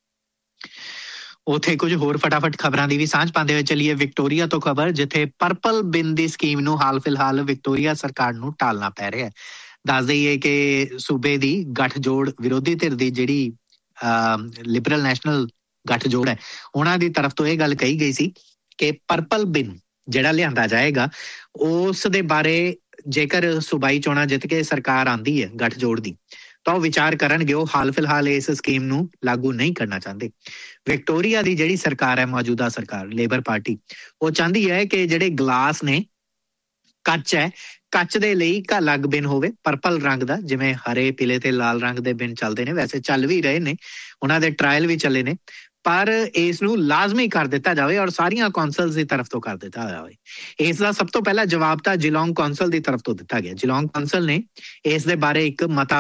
S1: ਉੱਥੇ ਕੁਝ ਹੋਰ ਫਟਾਫਟ ਖਬਰਾਂ ਦੀ ਵੀ ਸਾਂਝ ਪਾਉਂਦੇ ਹੋਏ ਚੱਲੀਏ ਵਿਕਟੋਰੀਆ ਤੋਂ ਖਬਰ, ਜਿੱਥੇ ਪਰਪਲ ਬਿਨ ਦੀ ਸਕੀਮ ਨੂੰ ਹਾਲ ਫਿਲਹਾਲ ਵਿਕਟੋਰੀਆ ਸਰਕਾਰ ਨੂੰ ਟਾਲਣਾ ਪੈ ਰਿਹਾ ਹੈ। ਦੱਸ ਦਈਏ ਕਿ ਸੂਬੇ ਦੀ ਗੱਠਜੋੜ ਵਿਰੋਧੀ ਧਿਰ ਦੀ ਜਿਹੜੀ ਲਿਬਰਲ ਨੈਸ਼ਨਲ ਗੱਠਜੋੜ ਹੈ, ਉਹਨਾਂ ਦੀ ਤਰਫ ਤੋਂ ਇਹ ਗੱਲ ਕਹੀ ਗਈ ਸੀ ਕਿ ਪਰਪਲ ਬਿਨ ਜਿਹੜਾ ਲਿਆਂਦਾ ਜਾਏਗਾ, ਉਸ ਦੇ ਬਾਰੇ ਜੇਕਰ ਸੂਬਾਈ ਚੋਣਾਂ ਜਿੱਤ ਕੇ ਸਰਕਾਰ ਆਉਂਦੀ ਹੈ ਗੱਠਜੋੜ ਦੀ, ਤਾਂ ਉਹ ਵਿਚਾਰ ਕਰਨਗੇ। ਉਹ ਹਾਲ ਫਿਲਹਾਲ ਇਸ ਸਕੀਮ ਨੂੰ ਲਾਗੂ ਨਹੀਂ ਕਰਨਾ ਚਾਹੁੰਦੇ। ਵਿਕਟੋਰੀਆ ਦੀ ਜਿਹੜੀ ਸਰਕਾਰ ਹੈ, ਮੌਜੂਦਾ ਸਰਕਾਰ ਲੇਬਰ ਪਾਰਟੀ, ਉਹ ਚਾਹੁੰਦੀ ਹੈ ਕਿ ਜਿਹੜੇ ਗਲਾਸ ਨੇ, ਕੱਚ ਹੈ, ਕੱਚ ਦੇ ਇੱਕ ਅਲੱਗ ਬਿਨ ਹੋਵੇ ਪਰਪਲ ਰੰਗ ਦਾ, ਜਿਵੇਂ ਹਰੇ, ਪੀਲੇ ਤੇ ਲਾਲ ਰੰਗ ਦੇ ਬਿਨ ਚੱਲਦੇ ਨੇ, ਵੈਸੇ ਚੱਲ ਵੀ ਰਹੇ ਨੇ, ਉਹਨਾਂ ਦੇ ਟਰਾਇਲ ਵੀ ਚੱਲੇ ਨੇ, ਪਰ ਇਸ ਨੂੰ ਲਾਜ਼ਮੀ ਕਰ ਦਿੱਤਾ ਜਾਵੇ ਔਰ ਸਾਰੀਆਂ ਕੌਂਸਲਸ ਦੀ ਤਰਫ ਤੋਂ ਕਰ ਦਿੱਤਾ ਜਾਵੇ। ਇਸ ਦਾ ਸਭ ਤੋਂ ਪਹਿਲਾ ਜਵਾਬ ਤਾਂ ਜਿਲੋਂਗ ਕੌਂਸਲ ਦੀ ਤਰਫ ਤੋਂ ਦਿੱਤਾ ਗਿਆ। ਜਿਲੋਂਗ ਕੌਂਸਲ ਨੇ ਇਸ ਦੇ ਬਾਰੇ ਇੱਕ ਮਤਾ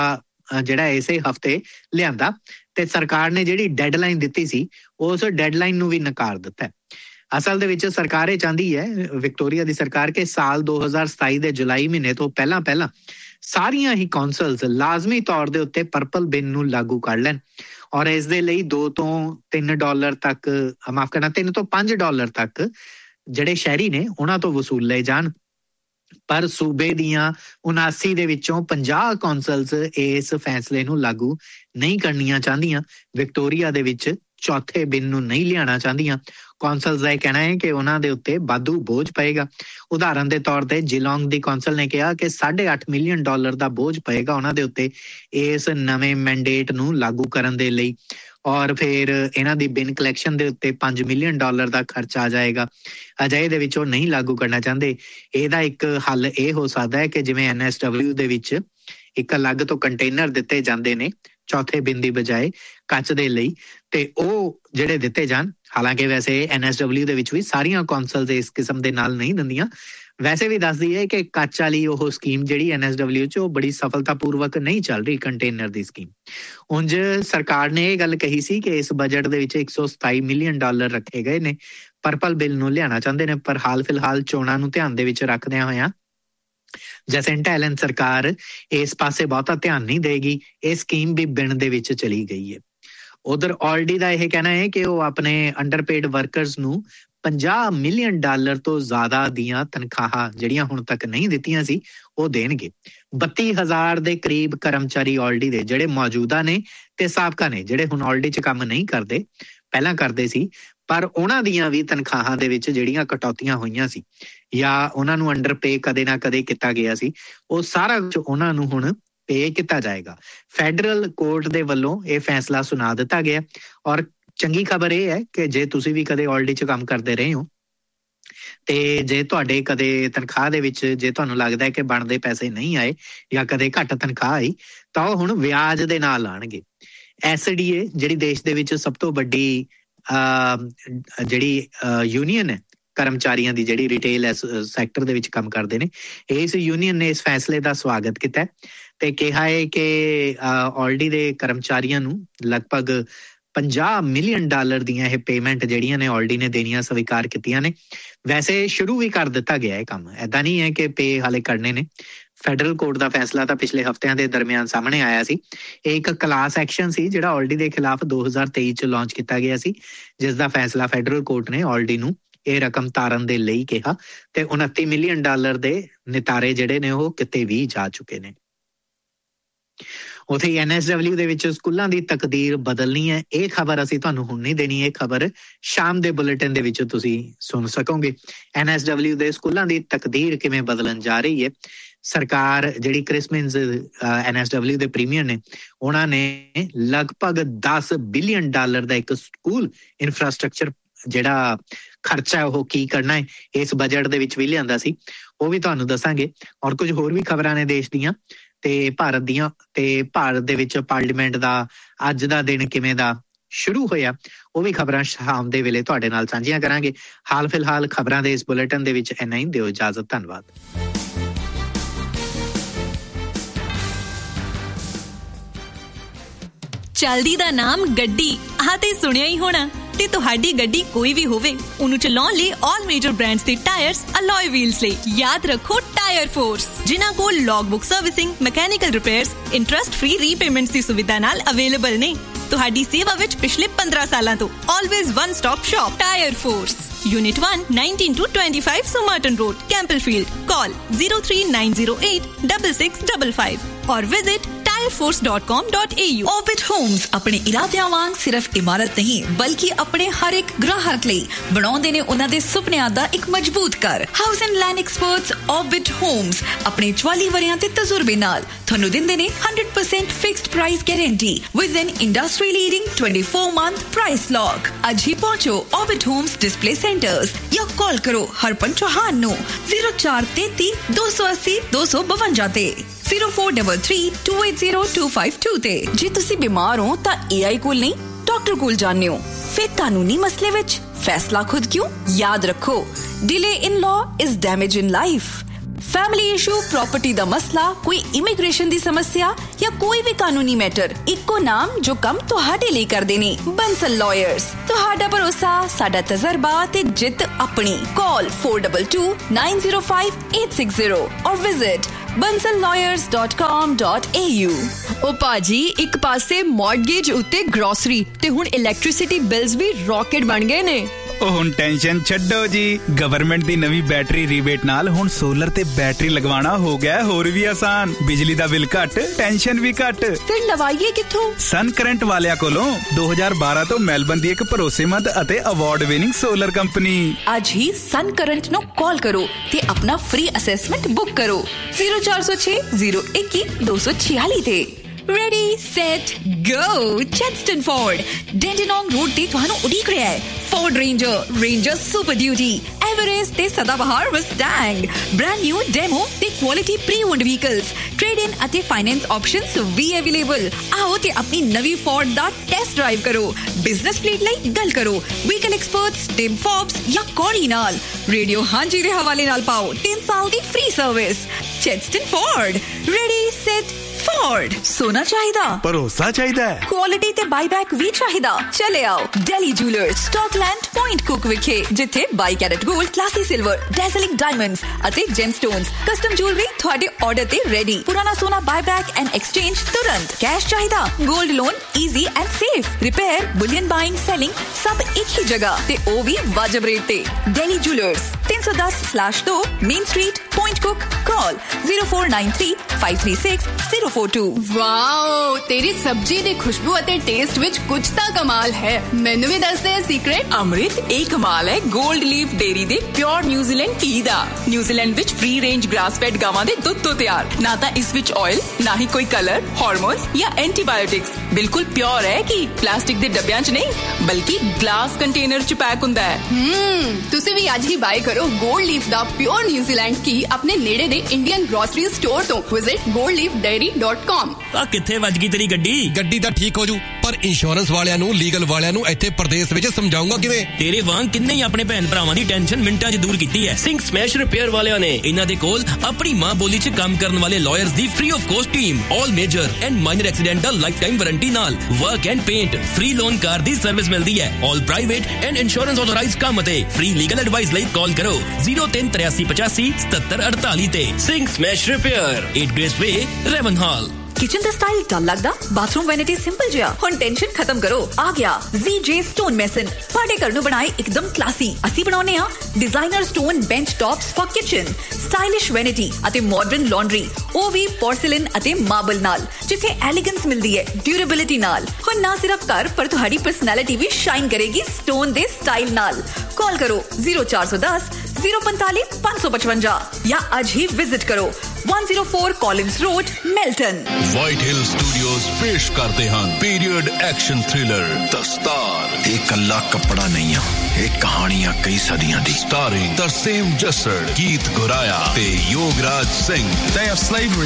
S1: ਜਿਹੜਾ ਇਸੇ ਹਫ਼ਤੇ ਲਿਆਂਦਾ ਤੇ ਸਰਕਾਰ ਨੇ ਜਿਹੜੀ ਡੈਡਲਾਈਨ ਦਿੱਤੀ ਸੀ ਉਸ ਡੈਡਲਾਈਨ ਨੂੰ ਵੀ ਨਕਾਰ ਦਿੱਤਾ। ਅਸਲ ਦੇ ਵਿੱਚ ਸਰਕਾਰ ਇਹ ਚਾਹੁੰਦੀ ਹੈ, ਵਿਕਟੋਰੀਆ ਦੀ ਸਰਕਾਰ, ਕਿ ਸਾਲ 2027 ਦੇ ਜੁਲਾਈ ਮਹੀਨੇ ਤੋਂ ਪਹਿਲਾਂ ਸਾਰੀਆਂ ਹੀ ਕੌਂਸਲਸ ਲਾਜ਼ਮੀ ਤੌਰ ਦੇ ਉੱਤੇ ਪਰਪਲ ਬਿਨ ਨੂੰ ਲਾਗੂ ਕਰ ਲੈਣ ਔਰ ਇਸ ਦੇ ਲਈ $2 ਤੋਂ $3 ਤੱਕ, ਮਾਫ ਕਰਨਾ, $3 ਤੋਂ $5 ਤੱਕ ਜਿਹੜੇ ਸ਼ਹਿਰੀ ਨੇ ਉਹਨਾਂ ਤੋਂ ਵਸੂਲ ਲਏ ਜਾਣ। ਪਰ ਸੂਬੇ ਦੀਆਂ 79 ਦੇ ਵਿੱਚੋਂ 50 ਕੌਂਸਲਸ ਇਸ ਫੈਸਲੇ ਨੂੰ ਲਾਗੂ ਨਹੀਂ ਕਰਨੀਆਂ ਚਾਹੁੰਦੀਆਂ, ਵਿਕਟੋਰੀਆ ਦੇ ਵਿੱਚ ਚੌਥੇ ਬਿਨ ਨੂੰ ਨਹੀਂ ਲਿਆਉਣਾ ਚਾਹੁੰਦੀਆਂ। ਕੌਂਸਲਸ ਦਾ ਇਹ ਕਹਿਣਾ ਹੈ ਕਿ ਉਹਨਾਂ ਦੇ ਉੱਤੇ ਵਾਧੂ ਬੋਝ ਪਏਗਾ। ਉਦਾਹਰਨ ਦੇ ਤੌਰ ਤੇ ਜਿਲੋਂਗ ਦੀ ਕੌਂਸਲ ਨੇ ਕਿਹਾ ਕਿ $8.5 ਮਿਲੀਅਨ ਦਾ ਬੋਝ ਪਏਗਾ ਉਹਨਾਂ ਦੇ ਉੱਤੇ ਇਸ ਨਵੇਂ ਮੈਂਡੇਟ ਨੂੰ ਲਾਗੂ ਕਰਨ ਦੇ ਲਈ ਔਰ ਫਿਰ ਇਹਨਾਂ ਦੀ ਬਿਨ ਕਲੈਕਸ਼ਨ ਦੇ ਉੱਤੇ $5 ਮਿਲੀਅਨ ਦਾ ਖਰਚਾ ਆ ਜਾਏਗਾ। ਅਜਿਹੇ ਦੇ ਵਿੱਚ ਉਹ ਨਹੀਂ ਲਾਗੂ ਕਰਨਾ ਚਾਹੁੰਦੇ। ਇਹਦਾ ਇੱਕ ਹੱਲ ਇਹ ਹੋ ਸਕਦਾ ਹੈ ਕਿ ਜਿਵੇਂ NSW ਦੇ ਵਿੱਚ ਇੱਕ ਅਲੱਗ ਤੋਂ ਕੰਟੇਨਰ ਦਿੱਤੇ ਜਾਂਦੇ ਨੇ ਚੌਥੇ ਬਿਨ ਦੀ ਬਜਾਏ ਕੱਚ ਦੇ ਲਈ, ਤੇ ਉਹ ਜਿਹੜੇ ਦਿੱਤੇ ਜਾਣ। ਹਾਲਾਂਕਿ ਵੈਸੇ NSW ਦੇ ਵਿੱਚ ਵੀ ਸਾਰੀਆਂ ਕੌਂਸਲਸ ਇਸ ਕਿਸਮ ਦੇ ਨਾਲ ਨਹੀਂ ਦਿੰਦੀਆਂ। ਵੈਸੇ ਵੀ ਦੱਸਦੀ ਹੈ ਕਿ ਕੱਚ ਵਾਲੀ ਉਹ ਸਕੀਮ ਜਿਹੜੀ NSW 'ਚ ਉਹ ਬੜੀ ਸਫਲਤਾਪੂਰਵਕ ਨਹੀਂ ਚੱਲ ਰਹੀ, ਕੰਟੇਨਰ ਦੀ ਸਕੀਮ। ਉਂਝ ਸਰਕਾਰ ਨੇ ਇਹ ਗੱਲ ਕਹੀ ਸੀ ਕਿ ਇਸ ਬਜਟ ਦੇ ਵਿੱਚ $127 ਮਿਲੀਅਨ ਰੱਖੇ ਗਏ ਨੇ, ਪਰਪਲ ਬਿੱਲ ਨੂੰ ਲਿਆਉਣਾ ਚਾਹੁੰਦੇ ਨੇ। ਪਰ ਹਾਲ ਫਿਲਹਾਲ ਚੋਣਾਂ ਨੂੰ ਧਿਆਨ ਦੇ ਵਿੱਚ ਰੱਖਦਿਆਂ ਹੋਇਆਂ ਜੈਸਿੰਟਾ ਐਲਨ ਸਰਕਾਰ ਇਸ ਪਾਸੇ ਬਹੁਤਾ ਧਿਆਨ ਨਹੀਂ ਦੇਗੀ। ਇਹ ਸਕੀਮ ਵੀ ਬਿਨ ਦੇ ਵਿੱਚ ਚਲੀ ਗਈ ਹੈ। ਉਧਰ ਆਲਡੀ ਦਾ ਇਹ ਕਹਿਣਾ ਹੈ ਕਿ ਉਹ ਆਪਣੇ ਅੰਡਰਪੇਡ ਵਰਕਰਸ ਨੂੰ $50 ਮਿਲੀਅਨ ਤੋਂ ਜ਼ਿਆਦਾ ਦੀਆਂ ਤਨਖਾਹਾਂ ਜਿਹੜੀਆਂ ਹੁਣ ਤੱਕ ਨਹੀਂ ਦਿੱਤੀਆਂ ਸੀ ਉਹ ਦੇਣਗੇ। 32,000 ਦੇ ਕਰੀਬ ਕਰਮਚਾਰੀ ਆਲਡੀ ਦੇ ਜਿਹੜੇ ਮੌਜੂਦਾ ਨੇ ਤੇ ਸਾਬਕਾ ਨੇ, ਜਿਹੜੇ ਹੁਣ ਆਲਡੀ 'ਚ ਕੰਮ ਨਹੀਂ ਕਰਦੇ, ਪਹਿਲਾਂ ਕਰਦੇ ਸੀ, ਪਰ ਉਹਨਾਂ ਦੀਆਂ ਵੀ ਤਨਖਾਹਾਂ ਦੇ ਵਿੱਚ ਜਿਹੜੀਆਂ ਕਟੌਤੀਆਂ ਹੋਈਆਂ ਸੀ ਜਾਂ ਉਹਨਾਂ ਨੂੰ ਅੰਡਰਪੇ ਕਦੇ ਨਾ ਕਦੇ ਕੀਤਾ ਗਿਆ ਸੀ, ਉਹ ਸਾਰਾ ਕੁਝ ਉਹਨਾਂ ਨੂੰ ਹੁਣ ਪੇ ਕੀਤਾ ਜਾਏਗਾ। ਫੈਡਰਲ ਕੋਰਟ ਦੇ ਵੱਲੋਂ ਇਹ ਫੈਸਲਾ ਸੁਣਾ ਦਿੱਤਾ ਗਿਆ ਔਰ ਚੰਗੀ ਖਬਰ ਇਹ ਹੈ ਕਿ ਜੇ ਤੁਸੀਂ ਵੀ ਕਦੇ ਆਲਡੀ 'ਚ ਕੰਮ ਕਰਦੇ ਰਹੇ ਹੋ ਤੇ ਜੇ ਤੁਹਾਡੇ ਕਦੇ ਤਨਖਾਹ ਦੇ ਵਿੱਚ ਜੇ ਤੁਹਾਨੂੰ ਲੱਗਦਾ ਹੈ ਕਿ ਬਣਦੇ ਪੈਸੇ ਨਹੀਂ ਆਏ ਜਾਂ ਕਦੇ ਘੱਟ ਤਨਖਾਹ ਆਈ ਤਾਂ ਉਹ ਹੁਣ ਵਿਆਜ ਦੇ ਨਾਲ ਆਉਣਗੇ। SDA ਜਿਹੜੀ ਦੇਸ਼ ਦੇ ਵਿੱਚ ਸਭ ਤੋਂ ਵੱਡੀ ਜਿਹੜੀ ਯੂਨੀਅਨ ਹੈ ਕਰਮਚਾਰੀਆਂ ਦੀ, ਜਿਹੜੀ ਰਿਟੇਲ ਸੈਕਟਰ ਦੇ ਵਿੱਚ ਕੰਮ ਕਰਦੇ ਨੇ, ਇਸ ਯੂਨੀਅਨ ਨੇ ਇਸ ਫੈਸਲੇ ਦਾ ਸਵਾਗਤ ਕੀਤਾ ਤੇ ਕਿਹਾ ਹੈ ਕਿ ਆਲਡੀ ਦੇ ਕਰਮਚਾਰੀਆਂ ਨੂੰ ਲਗਭਗ $50 ਮਿਲੀਅਨ ਦੀਆਂ ਇਹ ਪੇਮੈਂਟ ਜਿਹੜੀਆਂ ਨੇ ਆਲਡੀ ਨੇ ਦੇਣੀਆਂ ਸਵੀਕਾਰ ਕੀਤੀਆਂ ਨੇ। ਵੈਸੇ ਸ਼ੁਰੂ ਵੀ ਕਰ ਦਿੱਤਾ ਗਿਆ ਇਹ ਕੰਮ, ਏਦਾਂ ਨਹੀਂ ਹੈ ਕਿ ਪੇ ਹਾਲੇ ਕਰਨੇ ਨੇ। ਫੈਡਰਲ ਕੋਰਟ ਦਾ ਫੈਸਲਾ ਤਾਂ ਪਿਛਲੇ ਹਫ਼ਤਿਆਂ ਦੇ ਦਰਮਿਆਨ ਸਾਹਮਣੇ ਆਇਆ ਸੀ। ਇਹ ਇੱਕ ਕਲਾਸ ਐਕਸ਼ਨ ਸੀ ਜਿਹੜਾ ਆਲਡੀ ਦੇ ਖਿਲਾਫ 2023 ਚ ਲਾਂਚ ਕੀਤਾ ਗਿਆ ਸੀ, ਜਿਸ ਦਾ ਫੈਸਲਾ ਫੈਡਰਲ ਕੋਰਟ ਨੇ ਆਲਡੀ ਨੂੰ ਇਹ ਰਕਮ ਤਾਰਨ ਦੇ ਲਈ ਕਿਹਾ ਤੇ $29 ਮਿਲੀਅਨ ਦੇ ਨਿਤਾਰੇ ਜਿਹੜੇ ਨੇ ਉਹ ਕਿਤੇ ਵੀ ਜਾ ਚੁੱਕੇ ਨੇ। ਉੱਥੇ NSW ਦੇ ਵਿੱਚ ਸਕੂਲਾਂ ਦੀ ਤਕਦੀਰ ਬਦਲਣੀ ਹੈ। ਇਹ ਖਬਰ ਅਸੀਂ ਤੁਹਾਨੂੰ ਹੁਣ ਨਹੀਂ ਦੇਣੀ, ਇਹ ਖਬਰ ਸ਼ਾਮ ਦੇ ਬੁਲੇਟਿਨ ਦੇ ਵਿੱਚ ਤੁਸੀਂ ਸੁਣ ਸਕੋਗੇ। NSW ਦੇ ਸਕੂਲਾਂ ਦੀ ਤਕਦੀਰ ਕਿਵੇਂ ਬਦਲਣ ਜਾ ਰਹੀ ਹੈ। ਸਰਕਾਰ ਜਿਹੜੀ ਕ੍ਰਿਸ ਮਿੰਸ NSW ਦੇ ਪ੍ਰੀਮੀਅਰ ਨੇ, ਉਹਨਾਂ ਨੇ ਲਗਭਗ $10 ਬਿਲੀਅਨ ਦਾ ਇੱਕ ਸਕੂਲ ਇਨਫਰਾਸਟ੍ਰਕਚਰ ਜਿਹੜਾ ਖਰਚਾ ਉਹ ਕੀ ਕਰਨਾ ਹੈ ਇਸ ਬਜਟ ਦੇ ਵਿੱਚ ਵੀ ਲਿਆਂਦਾ ਸੀ, ਉਹ ਵੀ ਤੁਹਾਨੂੰ ਦੱਸਾਂਗੇ। ਔਰ ਕੁਝ ਹੋਰ ਵੀ ਖਬਰਾਂ ਨੇ ਦੇਸ਼ ਦੀਆਂ ਤੇ ਭਾਰਤ ਦੀਆਂ, ਤੇ ਭਾਰਤ ਦੇ ਵਿੱਚ ਪਾਰਲੀਮੈਂਟ ਦਾ ਅੱਜ ਦਾ ਦਿਨ ਕਿਵੇਂ ਦਾ ਸ਼ੁਰੂ ਹੋਇਆ ਉਹ ਵੀ ਖਬਰਾਂ ਸ਼ਾਮ ਦੇ ਵੇਲੇ ਤੁਹਾਡੇ ਨਾਲ ਸਾਂਝੀਆਂ ਕਰਾਂਗੇ। ਹਾਲ ਫਿਲਹਾਲ ਖਬਰਾਂ ਦੇ ਇਸ ਬੁਲੇਟਿਨ ਦੇ ਵਿੱਚ ਇੰਨਾ ਹੀ। ਦਿਓ ਇਜਾਜ਼ਤ, ਧੰਨਵਾਦ।
S2: ਚਲਦੀ ਦਾ ਨਾਮ ਗੱਡੀ, ਆਹ ਤੇ ਸੁਣਿਆ ਹੀ ਹੋਣਾ। ਤੇ ਤੁਹਾਡੀ ਗੱਡੀ ਕੋਈ ਵੀ ਹੋਵੇ, ਉਹਨੂੰ ਚਲਾਉਣ ਲਈ ਆਲ ਮੇਜਰ ਬ੍ਰਾਂਡਸ ਦੇ ਟਾਇਰਸ ਅਲੋਏ ਵੀਲਸ ਲਈ ਯਾਦ ਰੱਖੋ ਟਾਇਰ ਫੋਰਸ, ਜਿਨ੍ਹਾਂ ਕੋਲ ਲੌਗਬੁੱਕ servicing, mechanical repairs, interest free repayments ਦੀ ਸੁਵਿਧਾ ਨਾਲ ਅਵੇਲੇਬਲ ਨੇ। ਤੁਹਾਡੀ ਸੇਵਾ ਵਿੱਚ ਪਿਛਲੇ 15 ਸਾਲਾਂ ਤੋਂ always one stop shop tyre force, Unit 1, 19-25 Somerton Road, Campbellfield. Call 039086655 or visit tireforce.com.au.
S3: Orbit Homes ਆਪਣੇ ਇਰਾਦਿਆਂ ਵਾਂਗ ਸਿਰਫ ਇਮਾਰਤ ਨਹੀਂ ਬਲਕਿ ਆਪਣੇ ਹਰ ਇੱਕ ਗ੍ਰਾਹਕ ਲਈ ਬਣਾਉਂਦੇ ਨੇ ਉਹਨਾਂ ਦੇ ਸੁਪਨਿਆਂ ਦਾ ਇੱਕ ਮਜ਼ਬੂਤ ਘਰ। House and land experts Orbit Homes ਆਪਣੇ 44 ਵਰਿਆਂ ਦੇ ਤਜਰਬੇ ਨਾਲ ਤੁਹਾਨੂੰ ਦਿੰਦੇ ਨੇ 100% fixed price guarantee with an industry leading 24-month price lock। ਅੱਜ ਹੀ ਪਹੁੰਚੋ Orbit Homes Display Centers ਜਾਂ ਕਾਲ ਕਰੋ ਹਰਪਨ ਚੌਹਾਨ ਨੂੰ 0433 280 252 ਤੇ 0433-280-252 ਤੇ। ਜੇ ਤੁਸੀਂ ਬਿਮਾਰ ਹੋ ਤਾਂ AI ਕੋਲ ਨਹੀਂ ਡਾਕਟਰ ਕੋਲ ਜਾਂਦੇ ਹੋ, ਫਿਰ ਕਾਨੂੰਨੀ ਮਸਲੇ ਵਿੱਚ ਫੈਸਲਾ ਖੁਦ ਕਿਉਂ? ਯਾਦ ਰੱਖੋ, delay in law is damage in life। Family issue, property दा मसला, कोई इमिग्रेशन दी समस्या या कोई भी कानूनी मैटर, इक्को नाम जो कम तुहाडे लिए कर देने। बंसल लॉयर्स, तुहाडा भरोसा, साडा तजर्बा ते जित अपनी। कॉल 422905-860 और विजिट bansallawyers.com.au।
S4: ओ पाजी, एक पासे मॉर्गेज उत्ते ग्रोसरी ते हुण इलेक्ट्रिसिटी बिल्स भी रॉकेट बन गए ने।
S5: ਉਹ ਹੁਣ ਟੈਨਸ਼ਨ ਛੱਡੋ ਜੀ, ਗਵਰਨਮੈਂਟ ਦੀ ਨਵੀਂ ਬੈਟਰੀ ਰੀਬੇਟ ਨਾਲ ਹੁਣ ਸੋਲਰ ਤੇ ਬੈਟਰੀ ਲਗਵਾਉਣਾ ਹੋ ਗਿਆ ਹੋਰ ਵੀ ਆਸਾਨ। ਬਿਜਲੀ ਦਾ ਬਿੱਲ ਘੱਟ, ਟੈਨਸ਼ਨ ਵੀ ਘੱਟ।
S4: ਫਿਰ ਲਵਾਈਏ ਕਿੱਥੋਂ?
S5: ਸਨ ਕਰੰਟ ਵਾਲਿਆਂ ਕੋਲੋਂ 2012 ਤੋਂ ਮੈਲਬਨ ਦੀ ਇੱਕ ਭਰੋਸੇਮੰਦ ਅਤੇ ਅਵਾਰਡ ਵਿਨਿੰਗ ਸੋਲਰ ਕੰਪਨੀ।
S3: ਅੱਜ ਹੀ ਸਨ ਕਰੰਟ ਨੂੰ ਕਾਲ ਕਰੋ ਤੇ ਆਪਣਾ ਫ੍ਰੀ ਅਸੈਸਮੈਂਟ ਬੁੱਕ ਕਰੋ 0406 021 246 ਤੇ।
S2: Ready, set, go! Chadstone Ford, Dandenong Road ਤੇ ਤੁਹਾਨੂੰ ਉਡੀਕ ਰਿਹਾ ਹੈ। Ford Ranger, Ranger Super Duty, Everest ਤੇ ਸਦਾਬਹਾਰ Mustang, brand new demo ਤੇ quality pre-owned vehicles, trade-in ਅਤੇ finance options ਵੀ available। ਆਓ ਤੇ ਆਪਣੀ ਨਵੀਂ Ford ਦਾ ਟੈਸਟ ਡਰਾਈਵ ਕਰੋ। ਬਿਜ਼ਨਸ ਫਲੀਟ ਲਈ ਗੱਲ ਕਰੋ ਵਹੀਕਲ ਐਕਸਪਰਟਸ ਟਿਮ ਫੋਬਸ ਜਾਂ ਕੌਰੀ ਨਾਲ। ਰੇਡੀਓ ਹਾਂਜੀ ਦੇ ਹਵਾਲੇ ਨਾਲ ਪਾਓ 3 ਸਾਲ ਦੀ free service. Chadstone Ford, ready, set, Ford। सोना चाहिदा,
S5: ਭਰੋਸਾ ਚਾਹੀਦਾ,
S3: ਕੁਆਲਿਟੀ ਤੇ ਬਾਈਬੈਕ ਵੀ ਚਾਹੀਦਾ। ਚਲੇ ਆਓ ਡੈਲੀ ਜੂਲਰਸ, ਸਟਾਕਲੈਂਡ, ਪੁਆਇੰਟ ਕੁਕ ਵਿਖੇ, ਜਿੱਥੇ 22 ਕੈਰਟ 골ਡ, ਕਲਾਸੀ ਸਿਲਵਰ, ਡੈਜ਼ਲਿੰਗ ਡਾਇਮੰਡਸ ਅਤੇ ਜੈਮਸਟੋਨਸ, ਕਸਟਮ ਜੁਐਲਰੀ ਤੁਹਾਡੇ ਆਰਡਰ ਤੇ ਰੈਡੀ। ਪੁਰਾਣਾ ਸੋਨਾ ਬਾਈਬੈਕ ਐਂਡ ਐਕਸਚੇਂਜ ਤੁਰੰਤ। ਕੈਸ਼ ਚਾਹੀਦਾ, 골ਡ loan easy and safe. Repair, bullion buying, selling ਸਭ ਇੱਕ ਹੀ ਜਗ੍ਹਾ ਤੇ ਉਹ ਵੀ ਵਾਜਬ ਰੇਟ ਤੇ। Daily jewellers 310/2 main street, point ਕੁਕ। ਕਾਲ 0493-536-042।
S6: ਵਾਓ, ਤੇਰੀ ਸਬਜ਼ੀ ਦੀ ਖੁਸ਼ਬੂ ਅਤੇ ਟੇਸਟ ਵਿੱਚ ਕੁਝ ਤਾਂ ਕਮਾਲ ਹੈ। ਮੈਨੂੰ ਵੀ ਦੱਸ ਦੇ ਸੀਕ੍ਰੇਟ।
S7: ਅੰਮ੍ਰਿਤ, ਇਹ ਕਮਾਲ ਹੈ 골ਡ ਲੀਫ ਡੇਅਰੀ ਦੇ ਪਿਓਰ ਨਿਊਜ਼ੀਲੈਂਡ ਘੀ ਦਾ। ਨਿਊਜ਼ੀਲੈਂਡ ਵਿੱਚ ਫ੍ਰੀ ਰੇਂਜ ਗ੍ਰਾਸ ਫੈਡ ਗਾਵਾਂ ਦੇ ਦੁੱਧ ਤੋਂ ਤਿਆਰ। ਨਾ ਤਾਂ ਇਸ ਵਿੱਚ ਆਇਲ, ਨਾ ਹੀ ਕੋਈ ਕਲਰ, ਹਾਰਮੋਨਸ ਜਾਂ ਐਂਟੀਬਾਇਓਟਿਕਸ। ਬਿਲਕੁਲ ਪਿਓਰ ਹੈ ਕਿ ਪਲਾਸਟਿਕ ਦੇ ਡੱਬਿਆਂ 'ਚ ਨਹੀਂ ਬਲਕਿ ਗਲਾਸ ਕੰਟੇਨਰ 'ਚ ਪੈਕ ਹੁੰਦਾ ਹੈ।
S6: ਤੁਸੀਂ ਵੀ ਅੱਜ ਹੀ ਬਾਏ ਕਰੋ 골ਡ ਲੀਫ ਦਾ ਪਿਓਰ ਨਿਊਜ਼ੀਲੈਂਡ ਘੀ ਆਪਣੇ ਨੇੜੇ ਦੇ ਇੰਡੀਅਨ ਗ੍ਰੋਸਰੀ ਸਟੋਰ ਤੋਂ। Visit goldleafdairy.com।
S8: ਆ ਕਿੱਥੇ ਵੱਜ ਗਈ ਤੇਰੀ ਗੱਡੀ ਤਾਂ ਠੀਕ ਹੋ ਜੂ, ਪਰ ਇੰਸ਼ੋਰੈਂਸ ਵਾਲਿਆਂ ਨੂੰ, ਲੀਗਲ ਵਾਲਿਆਂ ਨੂੰ ਇੱਥੇ ਪ੍ਰਦੇਸ਼ ਵਿੱਚ ਸਮਝਾਉਂਗਾ ਕਿਵੇਂ? ਤੇਰੇ ਵਾਂਗ ਕਿੰਨੇ ਹੀ ਆਪਣੇ ਭੈਣ ਭਰਾਵਾਂ ਦੀ ਟੈਨਸ਼ਨ ਮਿੰਟਾਂ 'ਚ ਦੂਰ ਕੀਤੀ ਹੈ ਸਿੰਘ ਸਮੈਸ਼ ਰਿਪੇਅਰ ਵਾਲਿਆਂ ਨੇ। ਇਹਨਾਂ ਦੇ ਕੋਲ ਆਪਣੀ ਮਾਂ ਬੋਲੀ 'ਚ ਕੰਮ ਕਰਨ ਵਾਲੇ lawyers the free of cost team, all major and minor accidental life time warranty ਨਾਲ work and paint, free loan car the service ਮਿਲਦੀ ਹੈ। ਆਲ ਪ੍ਰਾਈਵੇਟ ਐਂਡ ਇੰਸ਼ੋਰੈਂਸ ਆਥੋਰਾਈਜ਼ਡ ਕੰਮ ਅਤੇ ਫ੍ਰੀ ਲੀਗਲ ਐਡਵਾਈਸ ਲਈ ਕਾਲ ਕਰੋ 0383857748 ਤੇ। ਸਿੰਘ ਸਮੈਸ਼ ਰਿਪੇਅਰ, 8 ਗ੍ਰੇਸ ਵੇ, ਰੈਵਨਹਾਲ।
S3: Kitchen ਦਾ style ਡਲ ਲੱਗਦਾ? Bathroom vanity simple ਜਿਹਾ? ਹੁਣ ਟੈਨਸ਼ਨ ਖਤਮ ਕਰੋ, ਆ ਗਿਆ ZJ ਸਟੋਨ ਮੈਸਨ। ਤੁਹਾਡੇ ਘਰ ਨੂੰ ਬਣਾਏ ਇੱਕਦਮ ਕਲਾਸੀ। ਅਸੀਂ ਬਣਾਉਨੇ ਆ designer stone bench tops for kitchen, stylish vanity ਅਤੇ ਮਾਡਰਨ ਲਾਂਡਰੀ, ਉਹ ਵੀ ਪੋਰਸਲਿਨ ਅਤੇ ਮਾਰਬਲ ਨਾਲ, ਜਿੱਥੇ ਐਲੀਗੈਂਸ ਮਿਲਦੀ ਹੈ ਡਿਊਰੇਬਿਲਿਟੀ ਨਾਲ। ਹੁਣ ਨਾ ਸਿਰਫ ਘਰ ਪਰ ਤੁਹਾਡੀ ਪਰਸਨੈਲਿਟੀ ਵੀ ਸ਼ਾਈਨ ਕਰੇਗੀ ਸਟੋਨ ਦੇ ਸਟਾਈਲ ਨਾਲ। ਕਾਲ ਕਰੋ 0410 045 555 ਜਾਂ ਅੱਜ ਹੀ ਵਿਜ਼ਿਟ ਕਰੋ 104 ਕੌਲਿੰਸ ਰੋਡ, ਮਿਲਟਨ।
S9: ਵਾਈਟ ਹਿਲ ਸਟੂਡੀਓਜ਼ ਪੇਸ਼ ਕਰਦੇ ਹਨ ਪੀਰੀਅਡ ਐਕਸ਼ਨ ਥ੍ਰਿਲਰ ਦਸਤਾਰ। ਇਹ ਕੱਲਾ ਕੱਪੜਾ ਨਹੀਂ ਆ, ਇਹ ਕਹਾਣੀਆਂ ਕਈ ਸਦੀਆਂ ਦੀ। ਸਟਾਰਿੰਗ ਤਰਸੇਮ ਜੱਸੜ, ਗੀਤ ਗੁਰਾਇਆ ਤੇ Yograj Singh. Day of Slavery